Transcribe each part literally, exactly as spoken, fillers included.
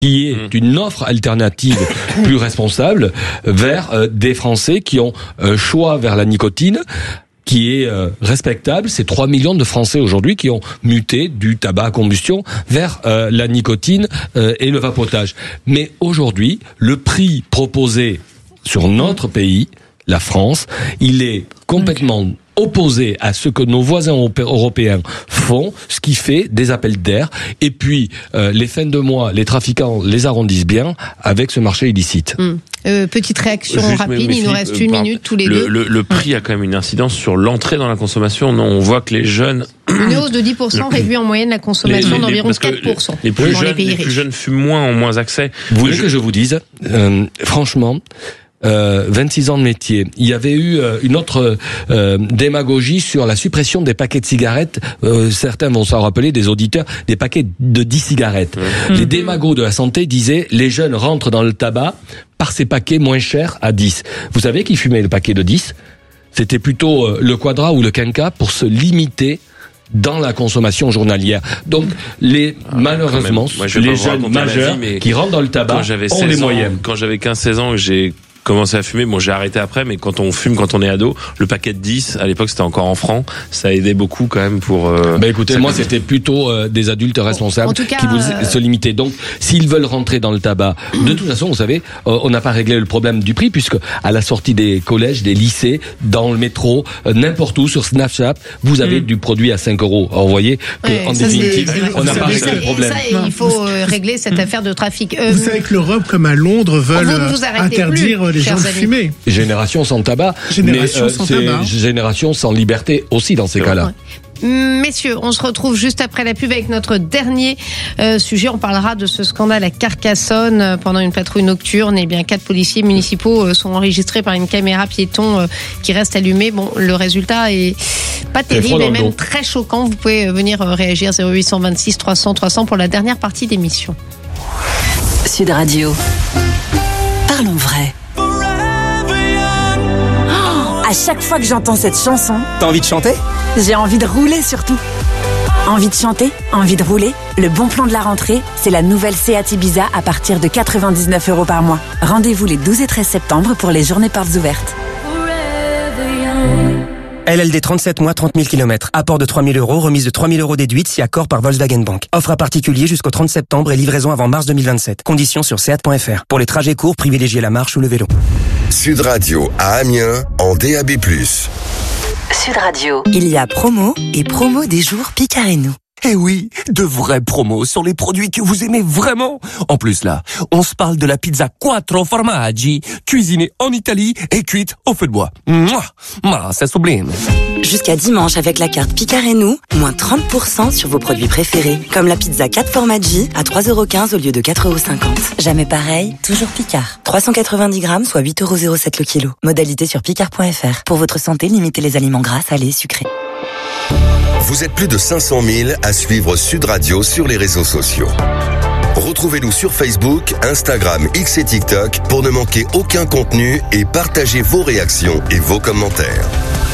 qui est une offre alternative plus responsable vers euh, des Français qui ont un choix vers la nicotine qui est euh, respectable. C'est trois millions de Français aujourd'hui qui ont muté du tabac à combustion vers euh, la nicotine euh, et le vapotage. Mais aujourd'hui, le prix proposé sur notre pays, la France, il est complètement opposé à ce que nos voisins européens font, ce qui fait des appels d'air. Et puis, euh, les fins de mois, les trafiquants les arrondissent bien avec ce marché illicite. Mmh. Euh, petite réaction Juste, rapide, mais, mais il nous reste une pardon, minute tous les le, deux. Le, le prix a quand même une incidence sur l'entrée dans la consommation. Non, on voit que les jeunes... Une hausse de dix pour cent réduit en moyenne la consommation les, les, d'environ parce que quatre pour cent. Les plus, dans jeunes, les pays les riches. plus jeunes fument moins, ont moins accès. Vous voulez je... que je vous dise, euh, franchement... Euh, vingt-six ans de métier. Il y avait eu euh, une autre euh, démagogie sur la suppression des paquets de cigarettes. Euh, certains vont s'en rappeler, des auditeurs, des paquets de dix cigarettes. Mmh. Les démagos de la santé disaient les jeunes rentrent dans le tabac par ces paquets moins chers à dix. Vous savez qui fumait le paquet de dix ? C'était plutôt euh, le Quadra ou le Quinca pour se limiter dans la consommation journalière. Donc, les, ah, malheureusement, moi, les jeunes majeurs vie, qui rentrent dans le tabac ont les moyens. Ans, quand j'avais quinze seize ans, j'ai commencé à fumer. Bon, j'ai arrêté après, mais quand on fume, quand on est ado, le paquet de dix, à l'époque, c'était encore en francs. Ça aidait beaucoup quand même pour... Euh, bah écoutez, moi, c'était plutôt euh, des adultes responsables cas, qui voulaient euh... se limiter. Donc, s'ils veulent rentrer dans le tabac, de toute façon, vous savez, euh, on n'a pas réglé le problème du prix, puisque à la sortie des collèges, des lycées, dans le métro, euh, n'importe où, sur Snapchat, vous avez mmh. du produit à cinq euros. Alors, vous voyez qu'en définitive, on n'a pas réglé le problème. Et ça, il faut euh, régler cette affaire de trafic. Euh, vous savez que l'Europe, comme à Londres, veulent interdire plus. les gens de fumer. Génération sans tabac, génération mais euh, sans c'est tabac. génération sans liberté aussi dans ces c'est cas-là. Ouais. Messieurs, on se retrouve juste après la pub avec notre dernier euh, sujet. On parlera de ce scandale à Carcassonne pendant une patrouille nocturne. Et bien, quatre policiers municipaux euh, sont enregistrés par une caméra piéton euh, qui reste allumée. Bon, le résultat est pas terrible, et même très choquant. Vous pouvez venir euh, réagir zéro huit cent vingt-six trois cents trois cents pour la dernière partie d'émission. Sud Radio. Parlons vrai. À chaque fois que j'entends cette chanson, t'as envie de chanter ? J'ai envie de rouler surtout. Envie de chanter, envie de rouler. Le bon plan de la rentrée, c'est la nouvelle Seat Ibiza à partir de quatre-vingt-dix-neuf euros par mois. Rendez-vous les douze et treize septembre pour les journées portes ouvertes. L L D trente-sept mois, trente mille kilomètres. Apport de trois mille euros, remise de trois mille euros déduite si accord par Volkswagen Bank. Offre à particulier jusqu'au trente septembre et livraison avant mars deux mille vingt-sept. Conditions sur seat point f r. Pour les trajets courts, privilégiez la marche ou le vélo. Sud Radio à Amiens en D A B plus. Sud Radio. Il y a promo et promo des jours Picarenou. Eh oui, de vraies promos sur les produits que vous aimez vraiment. En plus là, on se parle de la pizza quattro formaggi, cuisinée en Italie et cuite au feu de bois. Mouah, ah, c'est sublime. Jusqu'à dimanche avec la carte Picarenou, moins trente pour cent sur vos produits préférés. Comme la pizza quatre formaggi à trois euros quinze au lieu de quatre euros cinquante. Jamais pareil, toujours Picard. trois cent quatre-vingt-dix grammes, soit huit euros zéro sept le kilo. Modalité sur picard point f r. Pour votre santé, limitez les aliments gras, salés et sucrés. Vous êtes plus de cinq cent mille à suivre Sud Radio sur les réseaux sociaux. Retrouvez-nous sur Facebook, Instagram, X et TikTok pour ne manquer aucun contenu et partagez vos réactions et vos commentaires.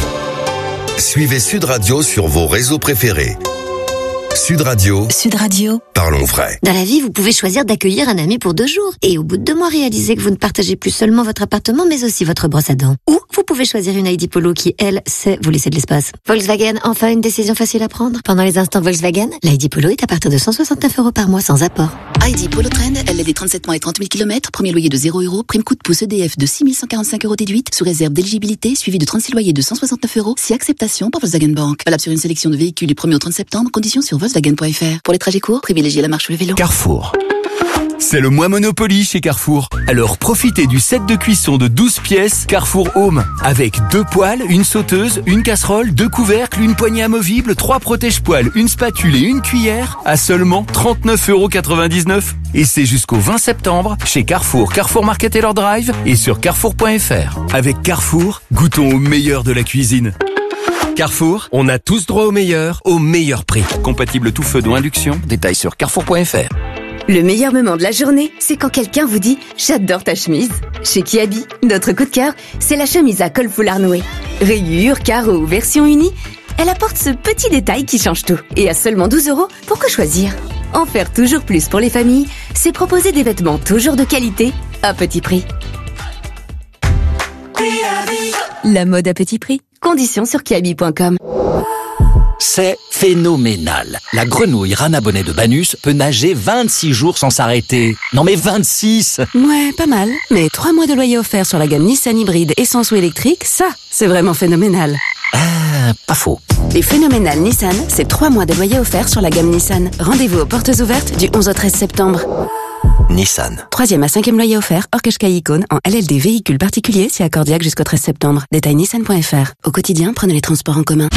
Suivez Sud Radio sur vos réseaux préférés. Sud Radio. Sud Radio. Parlons vrai. Dans la vie, vous pouvez choisir d'accueillir un ami pour deux jours. Et au bout de deux mois, réaliser que vous ne partagez plus seulement votre appartement, mais aussi votre brosse à dents. Ou vous pouvez choisir une I D Polo qui, elle, sait vous laisser de l'espace. Volkswagen, enfin une décision facile à prendre. Pendant les instants Volkswagen, l'I D Polo est à partir de cent soixante-neuf euros par mois sans apport. I D Polo Trend, L L D trente-sept mois et trente mille kilomètres, premier loyer de zéro euros, prime coup de pouce E D F de six mille cent quarante-cinq euros déduite, sous réserve d'éligibilité, suivi de trente-six loyers de cent soixante-neuf euros, si acceptation par Volkswagen Bank. Valable sur une sélection de véhicules du premier au trente septembre, conditions sur volkswagen point f r. Pour les trajets courts, privilégiez la marche ou le vélo. Carrefour. C'est le mois Monopoly chez Carrefour. Alors profitez du set de cuisson de douze pièces Carrefour Home. Avec deux poêles, une sauteuse, une casserole, deux couvercles, une poignée amovible, trois protège-poêles, une spatule et une cuillère à seulement trente-neuf euros quatre-vingt-dix-neuf. Et c'est jusqu'au vingt septembre chez Carrefour, Carrefour Market et leur drive et sur carrefour point f r. Avec Carrefour, goûtons au meilleur de la cuisine. Carrefour, on a tous droit au meilleur, au meilleur prix. Compatible tout feu d'eau induction, détails sur carrefour point f r. Le meilleur moment de la journée, c'est quand quelqu'un vous dit « J'adore ta chemise ». Chez Kiabi, notre coup de cœur, c'est la chemise à col foulard noué. Rayures, carreaux, version unie, elle apporte ce petit détail qui change tout. Et à seulement douze euros, pour que choisir ? En faire toujours plus pour les familles, c'est proposer des vêtements toujours de qualité à petit prix. La mode à petit prix. Conditions sur kiabi point com. C'est phénoménal. La grenouille Rana Bonnet de Banus peut nager vingt-six jours sans s'arrêter. Non mais vingt-six! Ouais, pas mal. Mais trois mois de loyer offert sur la gamme Nissan hybride essence ou électrique, ça, c'est vraiment phénoménal. Ah, pas faux. Les phénoménales Nissan, c'est trois mois de loyer offert sur la gamme Nissan. Rendez-vous aux portes ouvertes du onze au treize septembre. Nissan. Troisième à cinquième loyer offert, hors Qashqai Icône, en L L D véhicule particulier, c'est accordiaque jusqu'au treize septembre. Détail nissan point f r. Au quotidien, prenez les transports en commun.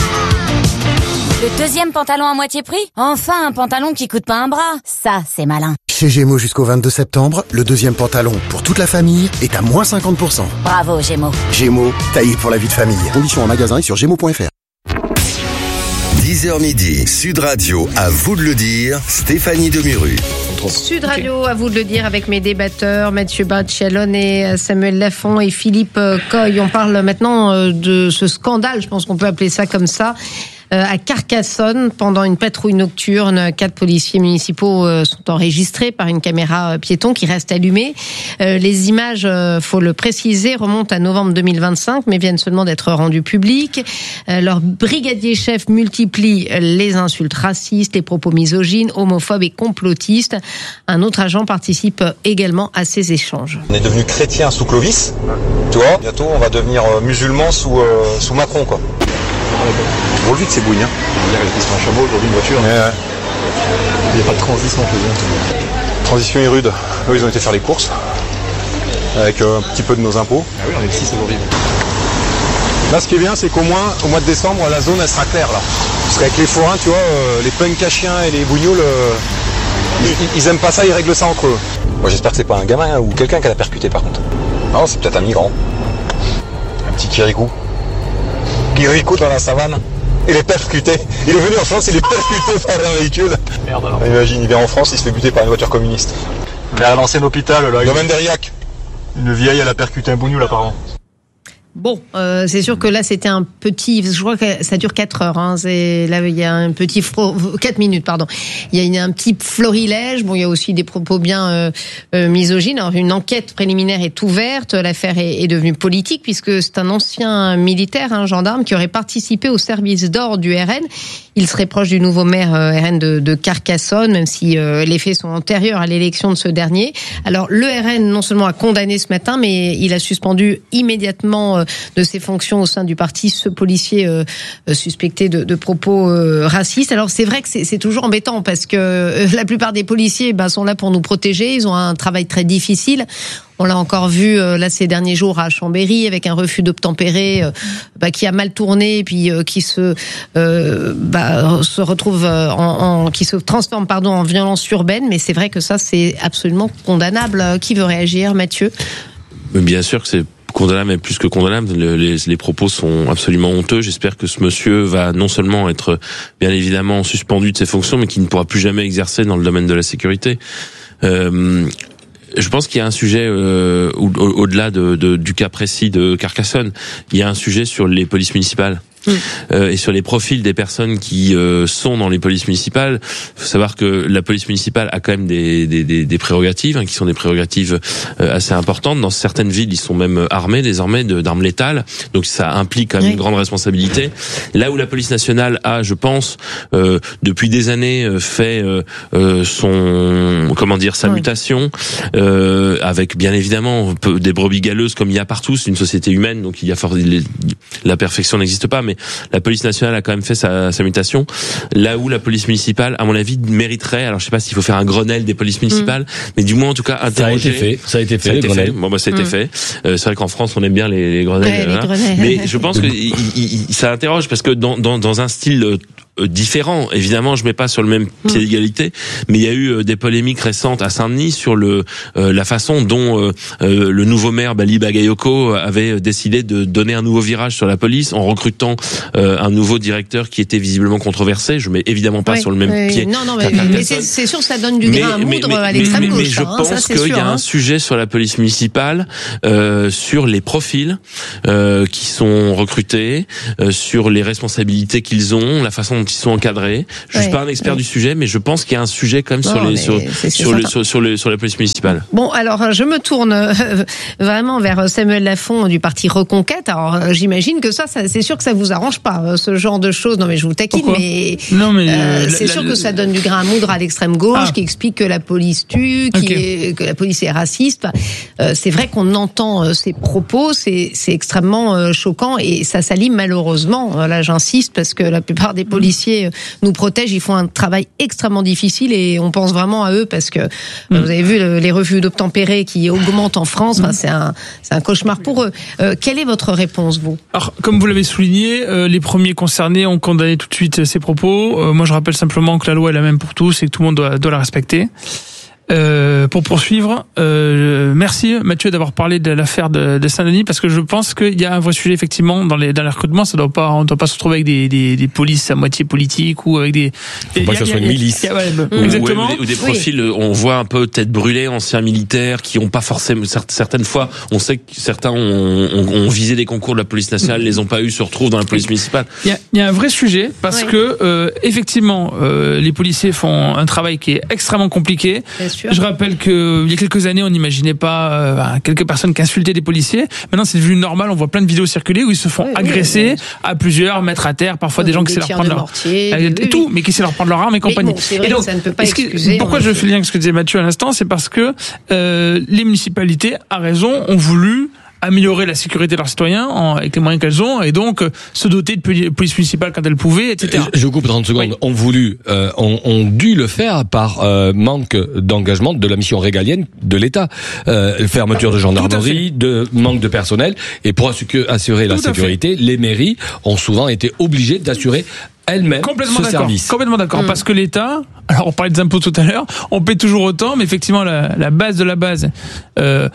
Le deuxième pantalon à moitié prix? Enfin, un pantalon qui coûte pas un bras. Ça, c'est malin. Chez Gémeaux jusqu'au vingt-deux septembre, le deuxième pantalon pour toute la famille est à moins cinquante pour cent. Bravo, Gémeaux. Gémeaux, taillé pour la vie de famille. Conditions en magasin et sur gémeaux point f r. dix heures midi, Sud Radio, à vous de le dire, Stéphanie Demuru. Sud Radio, à vous de le dire, avec mes débatteurs, Mathieu Barcellone et Samuel Lafont et Philippe Coy. On parle maintenant de ce scandale, je pense qu'on peut appeler ça comme ça. À Carcassonne, pendant une patrouille nocturne, quatre policiers municipaux sont enregistrés par une caméra piéton qui reste allumée. Les images, faut le préciser, remontent à novembre deux mille vingt-cinq, mais viennent seulement d'être rendues publiques. Leur brigadier-chef multiplie les insultes racistes, les propos misogynes, homophobes et complotistes. Un autre agent participe également à ces échanges. On est devenu chrétien sous Clovis, tu vois. Bientôt, on va devenir musulman sous, euh, sous Macron, quoi. On voit vite c'est bouilles, hein. Hier il était sur un chameau, aujourd'hui une voiture. Mais ouais. Il n'y a pas de transition chez eux. Transition est rude. Eux ils ont été faire les courses. Avec euh, un petit peu de nos impôts. Ah oui, on est le six aujourd'hui. Là ce qui est bien c'est qu'au moins au mois de décembre la zone elle sera claire là. Parce qu'avec les forains tu vois, euh, les punks à chiens et les bougnoules, euh, ils, ils aiment pas ça, ils règlent ça entre eux. Moi j'espère que c'est pas un gamin hein, ou quelqu'un qui l'a percuté par contre. Non c'est peut-être un migrant. Un petit Kirikou. Kirikou dans la savane. Il est percuté. Il est venu en France, il est percuté par un véhicule. Merde alors. Imagine, il vient en France, il se fait buter par une voiture communiste. Vers l'ancien hôpital, là. Domaine d'Eriac. Une vieille, elle a percuté un bougnoul apparemment. Bon, euh, c'est sûr que là c'était un petit, je crois que ça dure quatre heures. Hein, c'est là il y a un petit quatre minutes, pardon. Il y a un petit florilège. Bon, il y a aussi des propos bien euh, euh, misogynes. Alors une enquête préliminaire est ouverte. L'affaire est, est devenue politique puisque c'est un ancien militaire, un gendarme, qui aurait participé au service d'or du R N. Il serait proche du nouveau maire euh, R N de, de Carcassonne, même si euh, les faits sont antérieurs à l'élection de ce dernier. Alors le R N non seulement a condamné ce matin, mais il a suspendu immédiatement euh, de ses fonctions au sein du parti ce policier euh, suspecté de, de propos euh, racistes. Alors c'est vrai que c'est, c'est toujours embêtant parce que euh, la plupart des policiers ben, sont là pour nous protéger, ils ont un travail très difficile. On l'a encore vu euh, là ces derniers jours à Chambéry avec un refus d'obtempérer euh, bah, qui a mal tourné, puis euh, qui se euh, bah, se retrouve euh, en, en qui se transforme pardon en violence urbaine. Mais c'est vrai que ça c'est absolument condamnable. Qui veut réagir, Mathieu? Bien sûr que c'est condamnable, mais plus que condamnable. Le, les, les propos sont absolument honteux. J'espère que ce monsieur va non seulement être bien évidemment suspendu de ses fonctions, mais qu'il ne pourra plus jamais exercer dans le domaine de la sécurité. Euh, Je pense qu'il y a un sujet euh, au, au-delà de, de, du cas précis de Carcassonne. Il y a un sujet sur les polices municipales. Mmh. Euh, et sur les profils des personnes qui euh, sont dans les polices municipales. Il faut savoir que la police municipale a quand même des, des, des, des prérogatives, hein, qui sont des prérogatives euh, assez importantes. Dans certaines villes, ils sont même armés désormais de, d'armes létales. Donc ça implique quand même oui. une grande responsabilité. Là où la police nationale a, je pense, euh, depuis des années fait euh, euh, son, comment dire, sa oui. mutation, euh, avec bien évidemment des brebis galeuses comme il y a partout. C'est une société humaine, donc il y a fort, la perfection n'existe pas, mais la police nationale a quand même fait sa, sa mutation. Là où la police municipale, à mon avis, mériterait, alors je sais pas s'il faut faire un Grenelle des polices municipales, mmh. mais du moins en tout cas interroger. Ça a été fait. Ça a été fait. Ça a été fait. Bon bah ça a été mmh. fait. Euh, c'est vrai qu'en France on aime bien les, les Grenelles. Ouais, les Grenelles. Mais je pense que il, il, ça interroge parce que dans, dans, dans un style euh, différent, évidemment, je mets pas sur le même pied d'égalité, mais il y a eu euh, des polémiques récentes à Saint-Denis sur le euh, la façon dont euh, euh, le nouveau maire Bali Bagayoko avait décidé de donner un nouveau virage sur la police en recrutant euh, un nouveau directeur qui était visiblement controversé. Je mets évidemment pas oui, sur le même oui, pied. Non, non, mais, mais c'est, c'est sûr que ça donne du grain à moudre à l'extrême mais, gauche. Mais je hein, pense ça, qu'il sûr, y a hein. un sujet sur la police municipale, euh, sur les profils euh, qui sont recrutés, euh, sur les responsabilités qu'ils ont, la façon dont ils sont encadrés. Je ouais, suis pas un expert ouais. du sujet, mais je pense qu'il y a un sujet quand même non, sur les sur c'est, c'est sur, le, sur sur le sur la police municipale. Bon, alors je me tourne euh, vraiment vers Samuel Lafont du parti Reconquête. Alors j'imagine que ça, ça c'est sûr que ça vous arrange pas ce genre de choses. Non mais je vous taquine, Pourquoi mais non mais euh, c'est la, sûr la, que ça donne du grain à moudre à l'extrême gauche ah. qui explique que la police tue, qui okay. est, que la police est raciste. Euh, c'est vrai qu'on entend euh, ces propos, c'est c'est extrêmement euh, choquant et ça s'allie malheureusement. Là, j'insiste parce que la plupart des policiers nous protègent. Ils font un travail extrêmement difficile et on pense vraiment à eux parce que mmh. vous avez vu le, les revues d'obtempérés qui augmentent en France. Enfin, c'est un c'est un cauchemar pour eux. Euh, quelle est votre réponse, vous ? Alors, comme vous l'avez souligné, euh, les premiers concernés ont condamné tout de suite ces propos. Euh, moi, je rappelle simplement que la loi est la même pour tous et que tout le monde doit, doit la respecter. Euh, pour poursuivre, euh, merci Mathieu d'avoir parlé de l'affaire de, de Saint-Denis parce que je pense qu'il y a un vrai sujet effectivement dans les dans les recrutements. Ça doit pas, on ne doit pas se retrouver avec des, des, des polices à moitié politiques ou avec des. Faut pas que ça soit une milice. A, ouais, bah, mmh. Exactement. Ouais, ou des, ou des profils, oui. On voit un peu tête brûlée, anciens militaires qui ont pas forcément certaines fois. On sait que certains ont, ont, ont visé des concours de la police nationale, mmh. les ont pas eu, se retrouvent dans la police municipale. Il y a, il y a un vrai sujet parce oui. que euh, effectivement euh, les policiers font un travail qui est extrêmement compliqué. Je rappelle qu'il y a quelques années, on n'imaginait pas euh, quelques personnes qui insultaient des policiers. Maintenant, c'est devenu normal. On voit plein de vidéos circuler où ils se font oui, agresser oui, oui. à plusieurs, mettre à terre. Parfois, oui, des gens qui essaient de leur prendre leur mortier, et oui, tout, oui. mais qui essaient de leur prendre leur arme et compagnie. Bon, c'est vrai et donc, que ça ne peut pas excuser, pourquoi je fais le lien avec ce que disait Mathieu à l'instant, c'est parce que euh, les municipalités, à raison, ont voulu améliorer la sécurité de leurs citoyens en, avec les moyens qu'elles ont et donc euh, se doter de police municipale quand elles pouvaient, et cetera. Je, je coupe trente secondes. Oui. On voulu, euh, on, on dû le faire par euh, manque d'engagement de la mission régalienne de l'État, euh, fermeture de gendarmerie, de manque de personnel et pour assurer la sécurité, les mairies ont souvent été obligées d'assurer elle-même complètement ce d'accord, service. Complètement d'accord, mmh. parce que l'État, alors on parlait des impôts tout à l'heure, on paie toujours autant, mais effectivement la, la base de la base. Euh,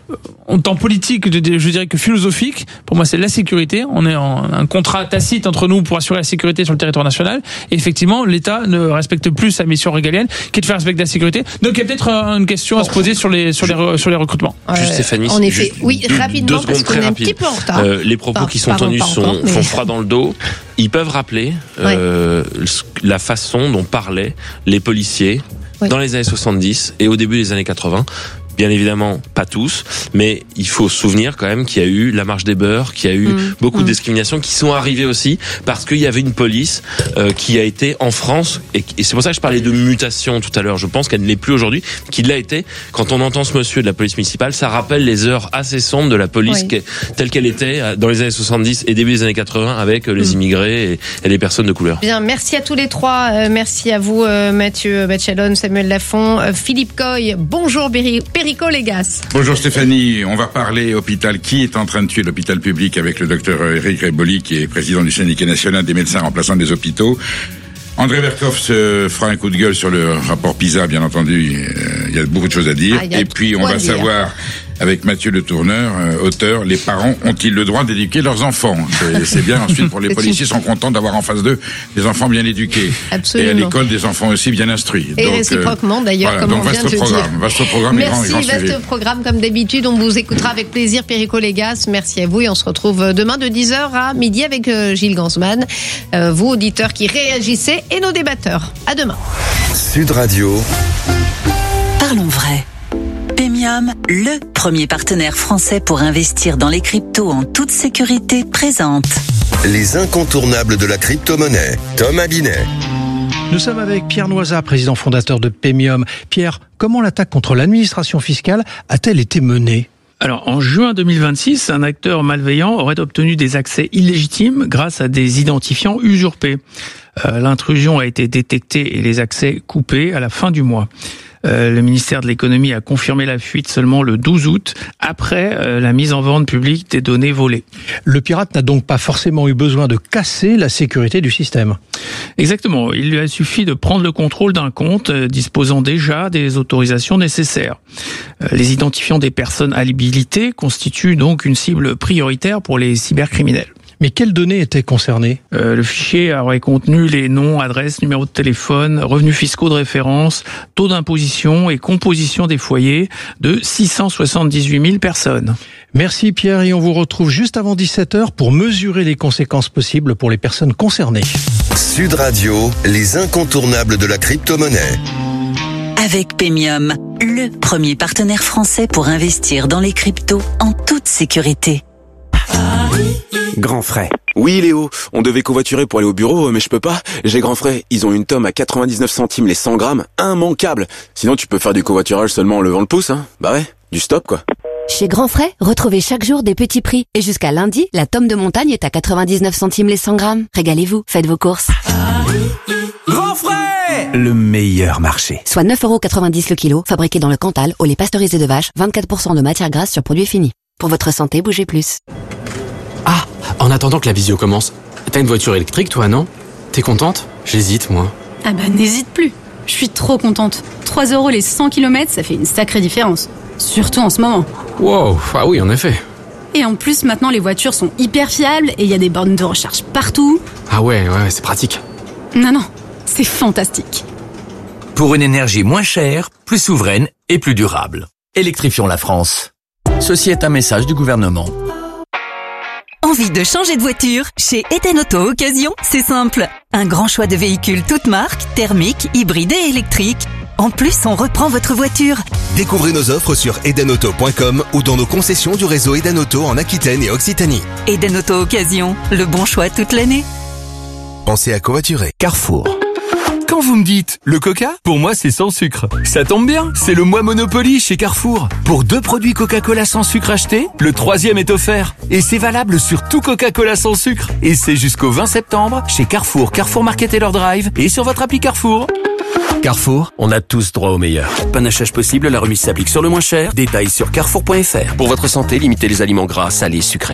En temps politique, je dirais que philosophique, pour moi c'est la sécurité. On est en un contrat tacite entre nous pour assurer la sécurité sur le territoire national. Et effectivement, l'État ne respecte plus sa mission régalienne, qui est de faire respecter la sécurité. Donc il y a peut-être une question à se poser sur les sur les sur les recrutements. Juste Stéphanie, en effet, oui, deux, rapidement deux parce qu'on est un petit peu en retard. Euh, les propos pas, qui sont tenus sont encore, mais... font froid dans le dos. Ils peuvent rappeler euh, ouais. la façon dont parlaient les policiers ouais. dans les années soixante-dix et au début des années quatre-vingts. Bien évidemment, pas tous, mais il faut se souvenir quand même qu'il y a eu la marche des beurs, qu'il y a eu mmh. beaucoup mmh. de discriminations qui sont arrivées aussi parce qu'il y avait une police euh, qui a été en France, et, et c'est pour ça que je parlais de mutation tout à l'heure, je pense qu'elle ne l'est plus aujourd'hui, qu'il l'a été. Quand on entend ce monsieur de la police municipale, ça rappelle les heures assez sombres de la police oui. telle qu'elle était dans les années soixante-dix et début des années quatre-vingts avec les mmh. immigrés et, et les personnes de couleur. Bien, merci à tous les trois, euh, merci à vous euh, Mathieu Batchalon, Samuel Lafont, euh, Philippe Coy, bonjour Berry. Légas. Bonjour Stéphanie, on va parler hôpital. Qui est en train de tuer l'hôpital public avec le docteur Eric Reboli qui est président du syndicat national des médecins remplaçants des hôpitaux. André Berkoff se fera un coup de gueule sur le rapport PISA, bien entendu, il y a beaucoup de choses à dire. Ah, et puis on va dire. savoir avec Mathieu Le Tourneur, euh, auteur, les parents ont-ils le droit d'éduquer leurs enfants ? C'est, c'est bien ensuite pour les policiers sont contents d'avoir en face d'eux des enfants bien éduqués. Absolument. Et à l'école des enfants aussi bien instruits. Et donc, réciproquement euh, d'ailleurs, voilà, comme donc, on vient de le programme, dire. Vaste programme, Merci, grand, grand vaste sujet. programme comme d'habitude. On vous écoutera avec plaisir, Perico Légas. Merci à vous et on se retrouve demain de dix heures à midi avec Gilles Gansman. Euh, vous auditeurs qui réagissez et nos débatteurs. À demain. Sud Radio. Parlons vrai. Pemium, le premier partenaire français pour investir dans les cryptos en toute sécurité, présente les incontournables de la crypto-monnaie. Tom Abinet. Nous sommes avec Pierre Noisat, président fondateur de Pemium. Pierre, comment l'attaque contre l'administration fiscale a-t-elle été menée ? Alors, en juin deux mille vingt-six, un acteur malveillant aurait obtenu des accès illégitimes grâce à des identifiants usurpés. Euh, l'intrusion a été détectée et les accès coupés à la fin du mois. Euh, le ministère de l'économie a confirmé la fuite seulement le douze août, après euh, la mise en vente publique des données volées. Le pirate n'a donc pas forcément eu besoin de casser la sécurité du système. Exactement. Il lui a suffi de prendre le contrôle d'un compte euh, disposant déjà des autorisations nécessaires. Euh, les identifiants des personnes habilitées constituent donc une cible prioritaire pour les cybercriminels. Mais quelles données étaient concernées ? euh, Le fichier aurait contenu les noms, adresses, numéros de téléphone, revenus fiscaux de référence, taux d'imposition et composition des foyers de six cent soixante-dix-huit mille personnes. Merci Pierre et on vous retrouve juste avant dix-sept heures pour mesurer les conséquences possibles pour les personnes concernées. Sud Radio, les incontournables de la crypto-monnaie. Avec Pemium, le premier partenaire français pour investir dans les cryptos en toute sécurité. Grand frais. Oui Léo, on devait covoiturer pour aller au bureau, mais je peux pas. J'ai Grand frais, ils ont une tome à quatre-vingt-dix-neuf centimes les cent grammes, immanquable. Sinon tu peux faire du covoiturage seulement en levant le pouce, hein. Bah ouais, du stop quoi. Chez Grand Frais, retrouvez chaque jour des petits prix. Et jusqu'à lundi, la tome de montagne est à quatre-vingt-dix-neuf centimes les cent grammes. Régalez-vous, faites vos courses. Grand frais, le meilleur marché. Soit neuf euros quatre-vingt-dix le kilo, fabriqué dans le Cantal, au lait pasteurisé de vache, vingt-quatre pour cent de matière grasse sur produit fini. Pour votre santé, bougez plus. Ah, en attendant que la visio commence, t'as une voiture électrique toi, non? T'es contente? J'hésite moi. Ah bah n'hésite plus. Je suis trop contente. trois euros les cent kilomètres, ça fait une sacrée différence. Surtout en ce moment. Wow, ah oui, en effet. Et en plus, maintenant, les voitures sont hyper fiables et il y a des bornes de recharge partout. Ah ouais, ouais, c'est pratique. Non, non, c'est fantastique. Pour une énergie moins chère, plus souveraine et plus durable. Électrifions la France. Ceci est un message du gouvernement. Envie de changer de voiture? Chez Eden Auto Occasion, c'est simple. Un grand choix de véhicules toutes marques, thermiques, hybrides et électriques. En plus, on reprend votre voiture. Découvrez nos offres sur eden auto point com ou dans nos concessions du réseau Eden Auto en Aquitaine et Occitanie. Eden Auto Occasion, le bon choix toute l'année. Pensez à covoiturer. Carrefour. Quand vous me dites le coca, pour moi c'est sans sucre. Ça tombe bien, c'est le mois Monopoly chez Carrefour. Pour deux produits Coca-Cola sans sucre achetés, le troisième est offert. Et c'est valable sur tout Coca-Cola sans sucre. Et c'est jusqu'au vingt septembre chez Carrefour, Carrefour Market et leur Drive et sur votre appli Carrefour. Carrefour, on a tous droit au meilleur. Panachage possible, la remise s'applique sur le moins cher. Détails sur carrefour point f r. Pour votre santé, limitez les aliments gras, salés, sucrés.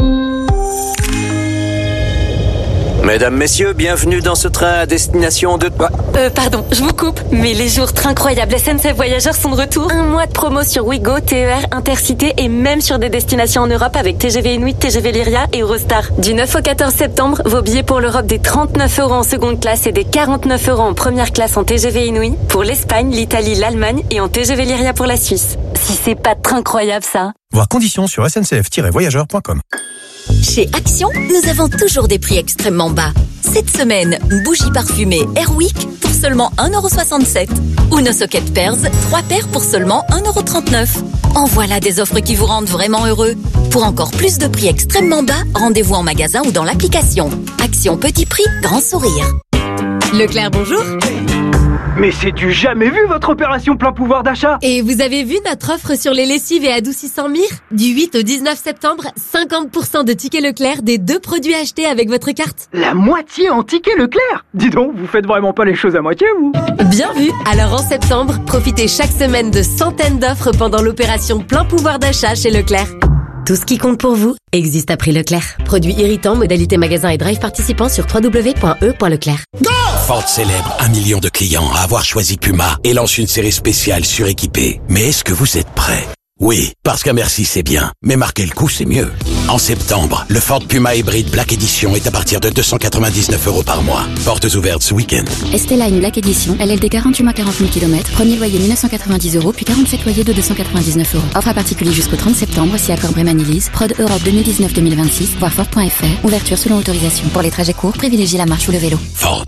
Mesdames, messieurs, bienvenue dans ce train à destination de... Euh, pardon, je vous coupe, mais les jours incroyables S N C F Voyageurs sont de retour. Un mois de promo sur Ouigo, T E R, Intercité et même sur des destinations en Europe avec T G V Inuit, T G V Lyria et Eurostar. Du neuf au quatorze septembre, vos billets pour l'Europe des trente-neuf euros en seconde classe et des quarante-neuf euros en première classe en T G V Inuit, pour l'Espagne, l'Italie, l'Allemagne et en T G V Lyria pour la Suisse. Si c'est pas incroyable ça. Voir conditions sur s n c f tiret voyageurs point com. Chez Action, nous avons toujours des prix extrêmement bas. Cette semaine, bougie parfumée Airwick pour seulement un euro soixante-sept. Ou nos sockets Pearls, trois paires pour seulement un euro trente-neuf. En voilà des offres qui vous rendent vraiment heureux. Pour encore plus de prix extrêmement bas, rendez-vous en magasin ou dans l'application. Action petit prix, grand sourire. Leclerc, bonjour. Mais c'est du jamais vu votre opération plein pouvoir d'achat. Et vous avez vu notre offre sur les lessives et adoucissants Mire? Du huit au dix-neuf septembre, cinquante pour cent de tickets Leclerc des deux produits achetés avec votre carte. La moitié en tickets Leclerc? Dis donc, vous faites vraiment pas les choses à moitié, vous? Bien vu. Alors en septembre, profitez chaque semaine de centaines d'offres pendant l'opération plein pouvoir d'achat chez Leclerc. Tout ce qui compte pour vous existe à prix Leclerc. Produits irritants, modalité magasin et drive participants sur w w w point e point leclerc. Ford célèbre un million de clients à avoir choisi Puma et lance une série spéciale suréquipée. Mais est-ce que vous êtes prêts? Oui, parce qu'à merci c'est bien, mais marquer le coup c'est mieux. En septembre, le Ford Puma Hybrid Black Edition est à partir de deux cent quatre-vingt-dix-neuf euros par mois. Portes ouvertes ce week-end. Estella une Black Edition, L L D quarante-huit mois quarante mille kilomètres, premier loyer mille neuf cent quatre-vingt-dix euros, puis quarante-sept loyers de deux cent quatre-vingt-dix-neuf euros. Offre à particulier jusqu'au trente septembre, si accord Brémanilise, prod Europe deux mille dix-neuf deux mille vingt-six, voir Ford point f r, ouverture selon autorisation. Pour les trajets courts, privilégiez la marche ou le vélo. Ford.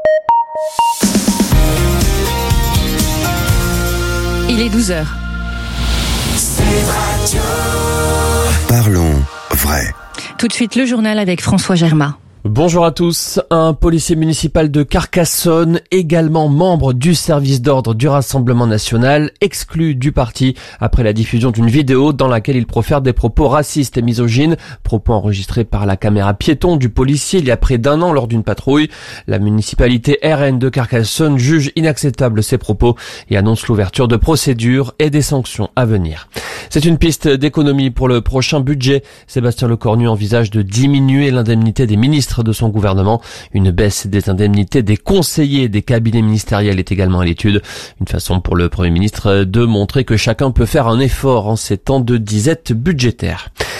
Il est douze heures. Parlons vrai. Tout de suite, le journal avec François Germain. Bonjour à tous. Un policier municipal de Carcassonne, également membre du service d'ordre du Rassemblement national, exclu du parti après la diffusion d'une vidéo dans laquelle il profère des propos racistes et misogynes, propos enregistrés par la caméra piéton du policier il y a près d'un an lors d'une patrouille. La municipalité R N de Carcassonne juge inacceptables ces propos et annonce l'ouverture de procédures et des sanctions à venir. C'est une piste d'économie pour le prochain budget. Sébastien Lecornu envisage de diminuer l'indemnité des ministres de son gouvernement. Une baisse des indemnités des conseillers des cabinets ministériels est également à l'étude. Une façon pour le Premier ministre de montrer que chacun peut faire un effort en ces temps de disette budgétaire.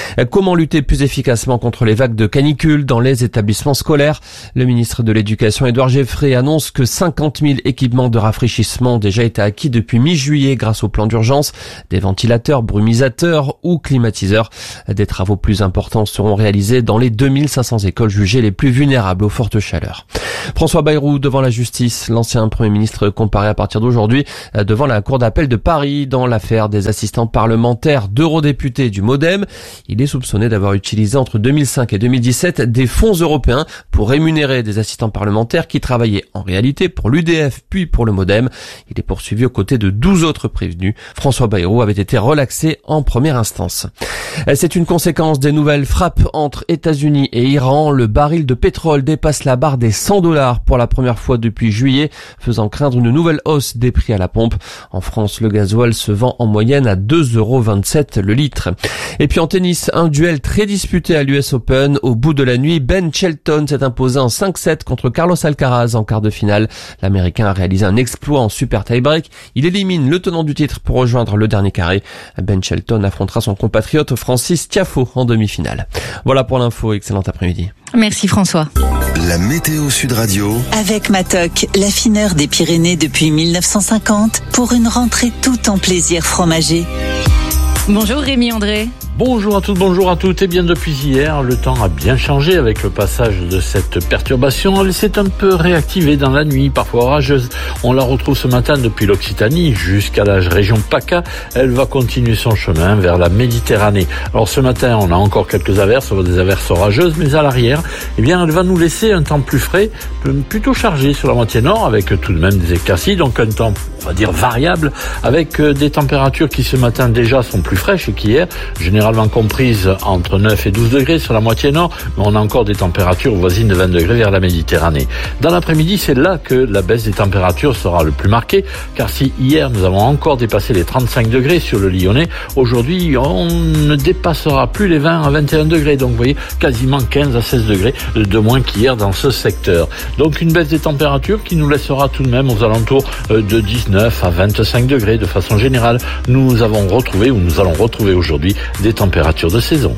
Comment lutter plus efficacement contre les vagues de canicule dans les établissements scolaires? Le ministre de l'Éducation, Édouard Geoffrey, annonce que cinquante mille équipements de rafraîchissement ont déjà été acquis depuis mi-juillet grâce au plan d'urgence. Des ventilateurs, brumisateurs ou climatiseurs. Des travaux plus importants seront réalisés dans les deux mille cinq cents écoles jugées les plus vulnérables aux fortes chaleurs. François Bayrou devant la justice. L'ancien Premier ministre comparé à partir d'aujourd'hui devant la Cour d'appel de Paris dans l'affaire des assistants parlementaires d'eurodéputés du MoDem. Il est soupçonné d'avoir utilisé entre deux mille cinq et deux mille dix-sept des fonds européens pour rémunérer des assistants parlementaires qui travaillaient en réalité pour l'U D F puis pour le MoDem. Il est poursuivi aux côtés de douze autres prévenus. François Bayrou avait été relaxé en première instance. C'est une conséquence des nouvelles frappes entre États-Unis et Iran. Le baril de pétrole dépasse la barre des cent dollars pour la première fois depuis juillet, faisant craindre une nouvelle hausse des prix à la pompe. En France, le gasoil se vend en moyenne à deux euros vingt-sept le litre. Et puis en tennis, un duel très disputé à l'U S Open. Au bout de la nuit, Ben Shelton s'est imposé en cinq sept contre Carlos Alcaraz en quart de finale. L'Américain a réalisé un exploit en super tie-break. Il élimine le tenant du titre pour rejoindre le dernier carré. Ben Shelton affrontera son compatriote Francis Tiafoe en demi-finale. Voilà pour l'info. Excellent après-midi. Merci François. La météo Sud Radio. Avec Matok, l'affineur des Pyrénées depuis mille neuf cent cinquante, pour une rentrée tout en plaisir fromager. Bonjour Rémi André. Bonjour à toutes, bonjour à toutes. Et bien depuis hier, le temps a bien changé avec le passage de cette perturbation. Elle s'est un peu réactivée dans la nuit, parfois orageuse. On la retrouve ce matin depuis l'Occitanie jusqu'à la région PACA. Elle va continuer son chemin vers la Méditerranée. Alors ce matin, on a encore quelques averses, des averses orageuses, mais à l'arrière, eh bien, elle va nous laisser un temps plus frais, plutôt chargé sur la moitié nord, avec tout de même des éclaircies, donc un temps, on va dire, variable, avec des températures qui ce matin déjà sont plus fraîches qu'hier, généralement comprises entre neuf et douze degrés sur la moitié nord, mais on a encore des températures voisines de vingt degrés vers la Méditerranée. Dans l'après-midi, c'est là que la baisse des températures sera le plus marquée, car si hier nous avons encore dépassé les trente-cinq degrés sur le Lyonnais, aujourd'hui on ne dépassera plus les vingt à vingt et un degrés, donc vous voyez quasiment quinze à seize degrés de moins qu'hier dans ce secteur. Donc une baisse des températures qui nous laissera tout de même aux alentours de dix-neuf à vingt-cinq degrés de façon générale. Nous avons retrouvé, ou nous allons retrouver aujourd'hui, des températures de saison.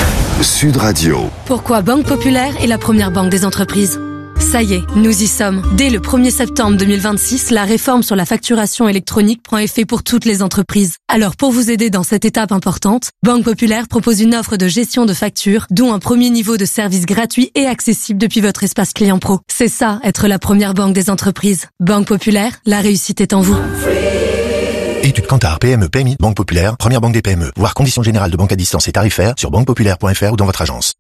Sud Radio. Pourquoi Banque Populaire est la première banque des entreprises? Ça y est, nous y sommes. Dès le premier septembre deux mille vingt-six, la réforme sur la facturation électronique prend effet pour toutes les entreprises. Alors pour vous aider dans cette étape importante, Banque Populaire propose une offre de gestion de factures, dont un premier niveau de service gratuit et accessible depuis votre espace client pro. C'est ça, être la première banque des entreprises. Banque Populaire, la réussite est en vous. Étude Kantar, P M E, P M I, Banque Populaire, première banque des P M E. Voir conditions générales de banque à distance et tarifaires sur banque populaire point f r ou dans votre agence.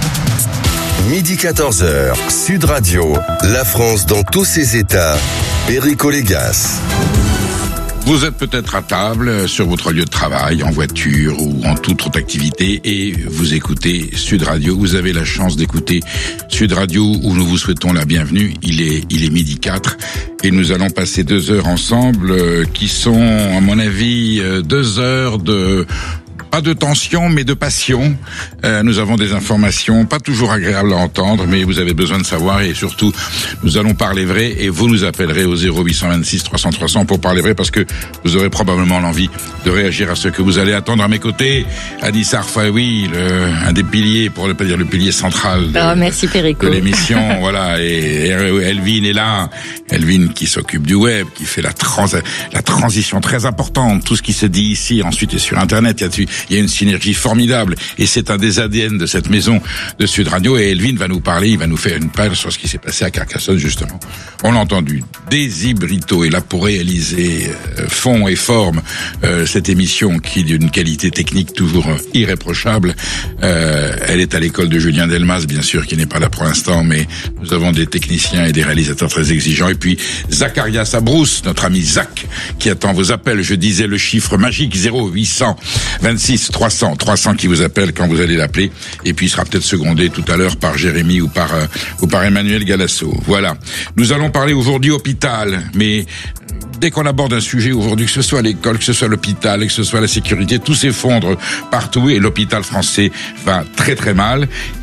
Midi quatorze heures, Sud Radio, la France dans tous ses états, Perico Légas. Vous êtes peut-être à table, sur votre lieu de travail, en voiture ou en toute autre activité et vous écoutez Sud Radio. Vous avez la chance d'écouter Sud Radio où nous vous souhaitons la bienvenue. Il est, il est midi quatre et nous allons passer deux heures ensemble euh, qui sont, à mon avis, euh, deux heures de... Pas de tension, mais de passion. Euh, nous avons des informations pas toujours agréables à entendre, mais vous avez besoin de savoir et surtout, nous allons parler vrai et vous nous appellerez au zéro huit cent vingt-six trois cents trois cents pour parler vrai parce que vous aurez probablement l'envie de réagir à ce que vous allez attendre à mes côtés. Anis Arfaoui, le, un des piliers, pour ne pas dire le pilier central de, oh, merci, de l'émission. Voilà, et, et Elvin est là. Elvin qui s'occupe du web, qui fait la, trans, la transition très importante. Tout ce qui se dit ici, ensuite est sur Internet. Il y a Il y a une synergie formidable et c'est un des A D N de cette maison de Sud Radio et Elvin va nous parler, il va nous faire une page sur ce qui s'est passé à Carcassonne justement. On l'a entendu, Daisy Brito est là pour réaliser euh, fond et forme euh, cette émission qui est d'une qualité technique toujours euh, irréprochable. Euh, elle est à l'école de Julien Delmas bien sûr qui n'est pas là pour l'instant mais nous avons des techniciens et des réalisateurs très exigeants et puis Zacharias Abrousse, notre ami Zach qui attend vos appels. Je disais le chiffre magique zéro huit cent vingt-six trois cents, trois cents qui vous appellent quand vous allez l'appeler et puis il sera peut-être secondé tout à l'heure par Jérémy ou par euh, ou par Emmanuel Galasso. Voilà. Nous allons parler aujourd'hui hôpital, mais dès qu'on aborde un sujet aujourd'hui, que ce soit l'école, que ce soit l'hôpital, que ce soit la sécurité, tout s'effondre partout et l'hôpital français va très très mal.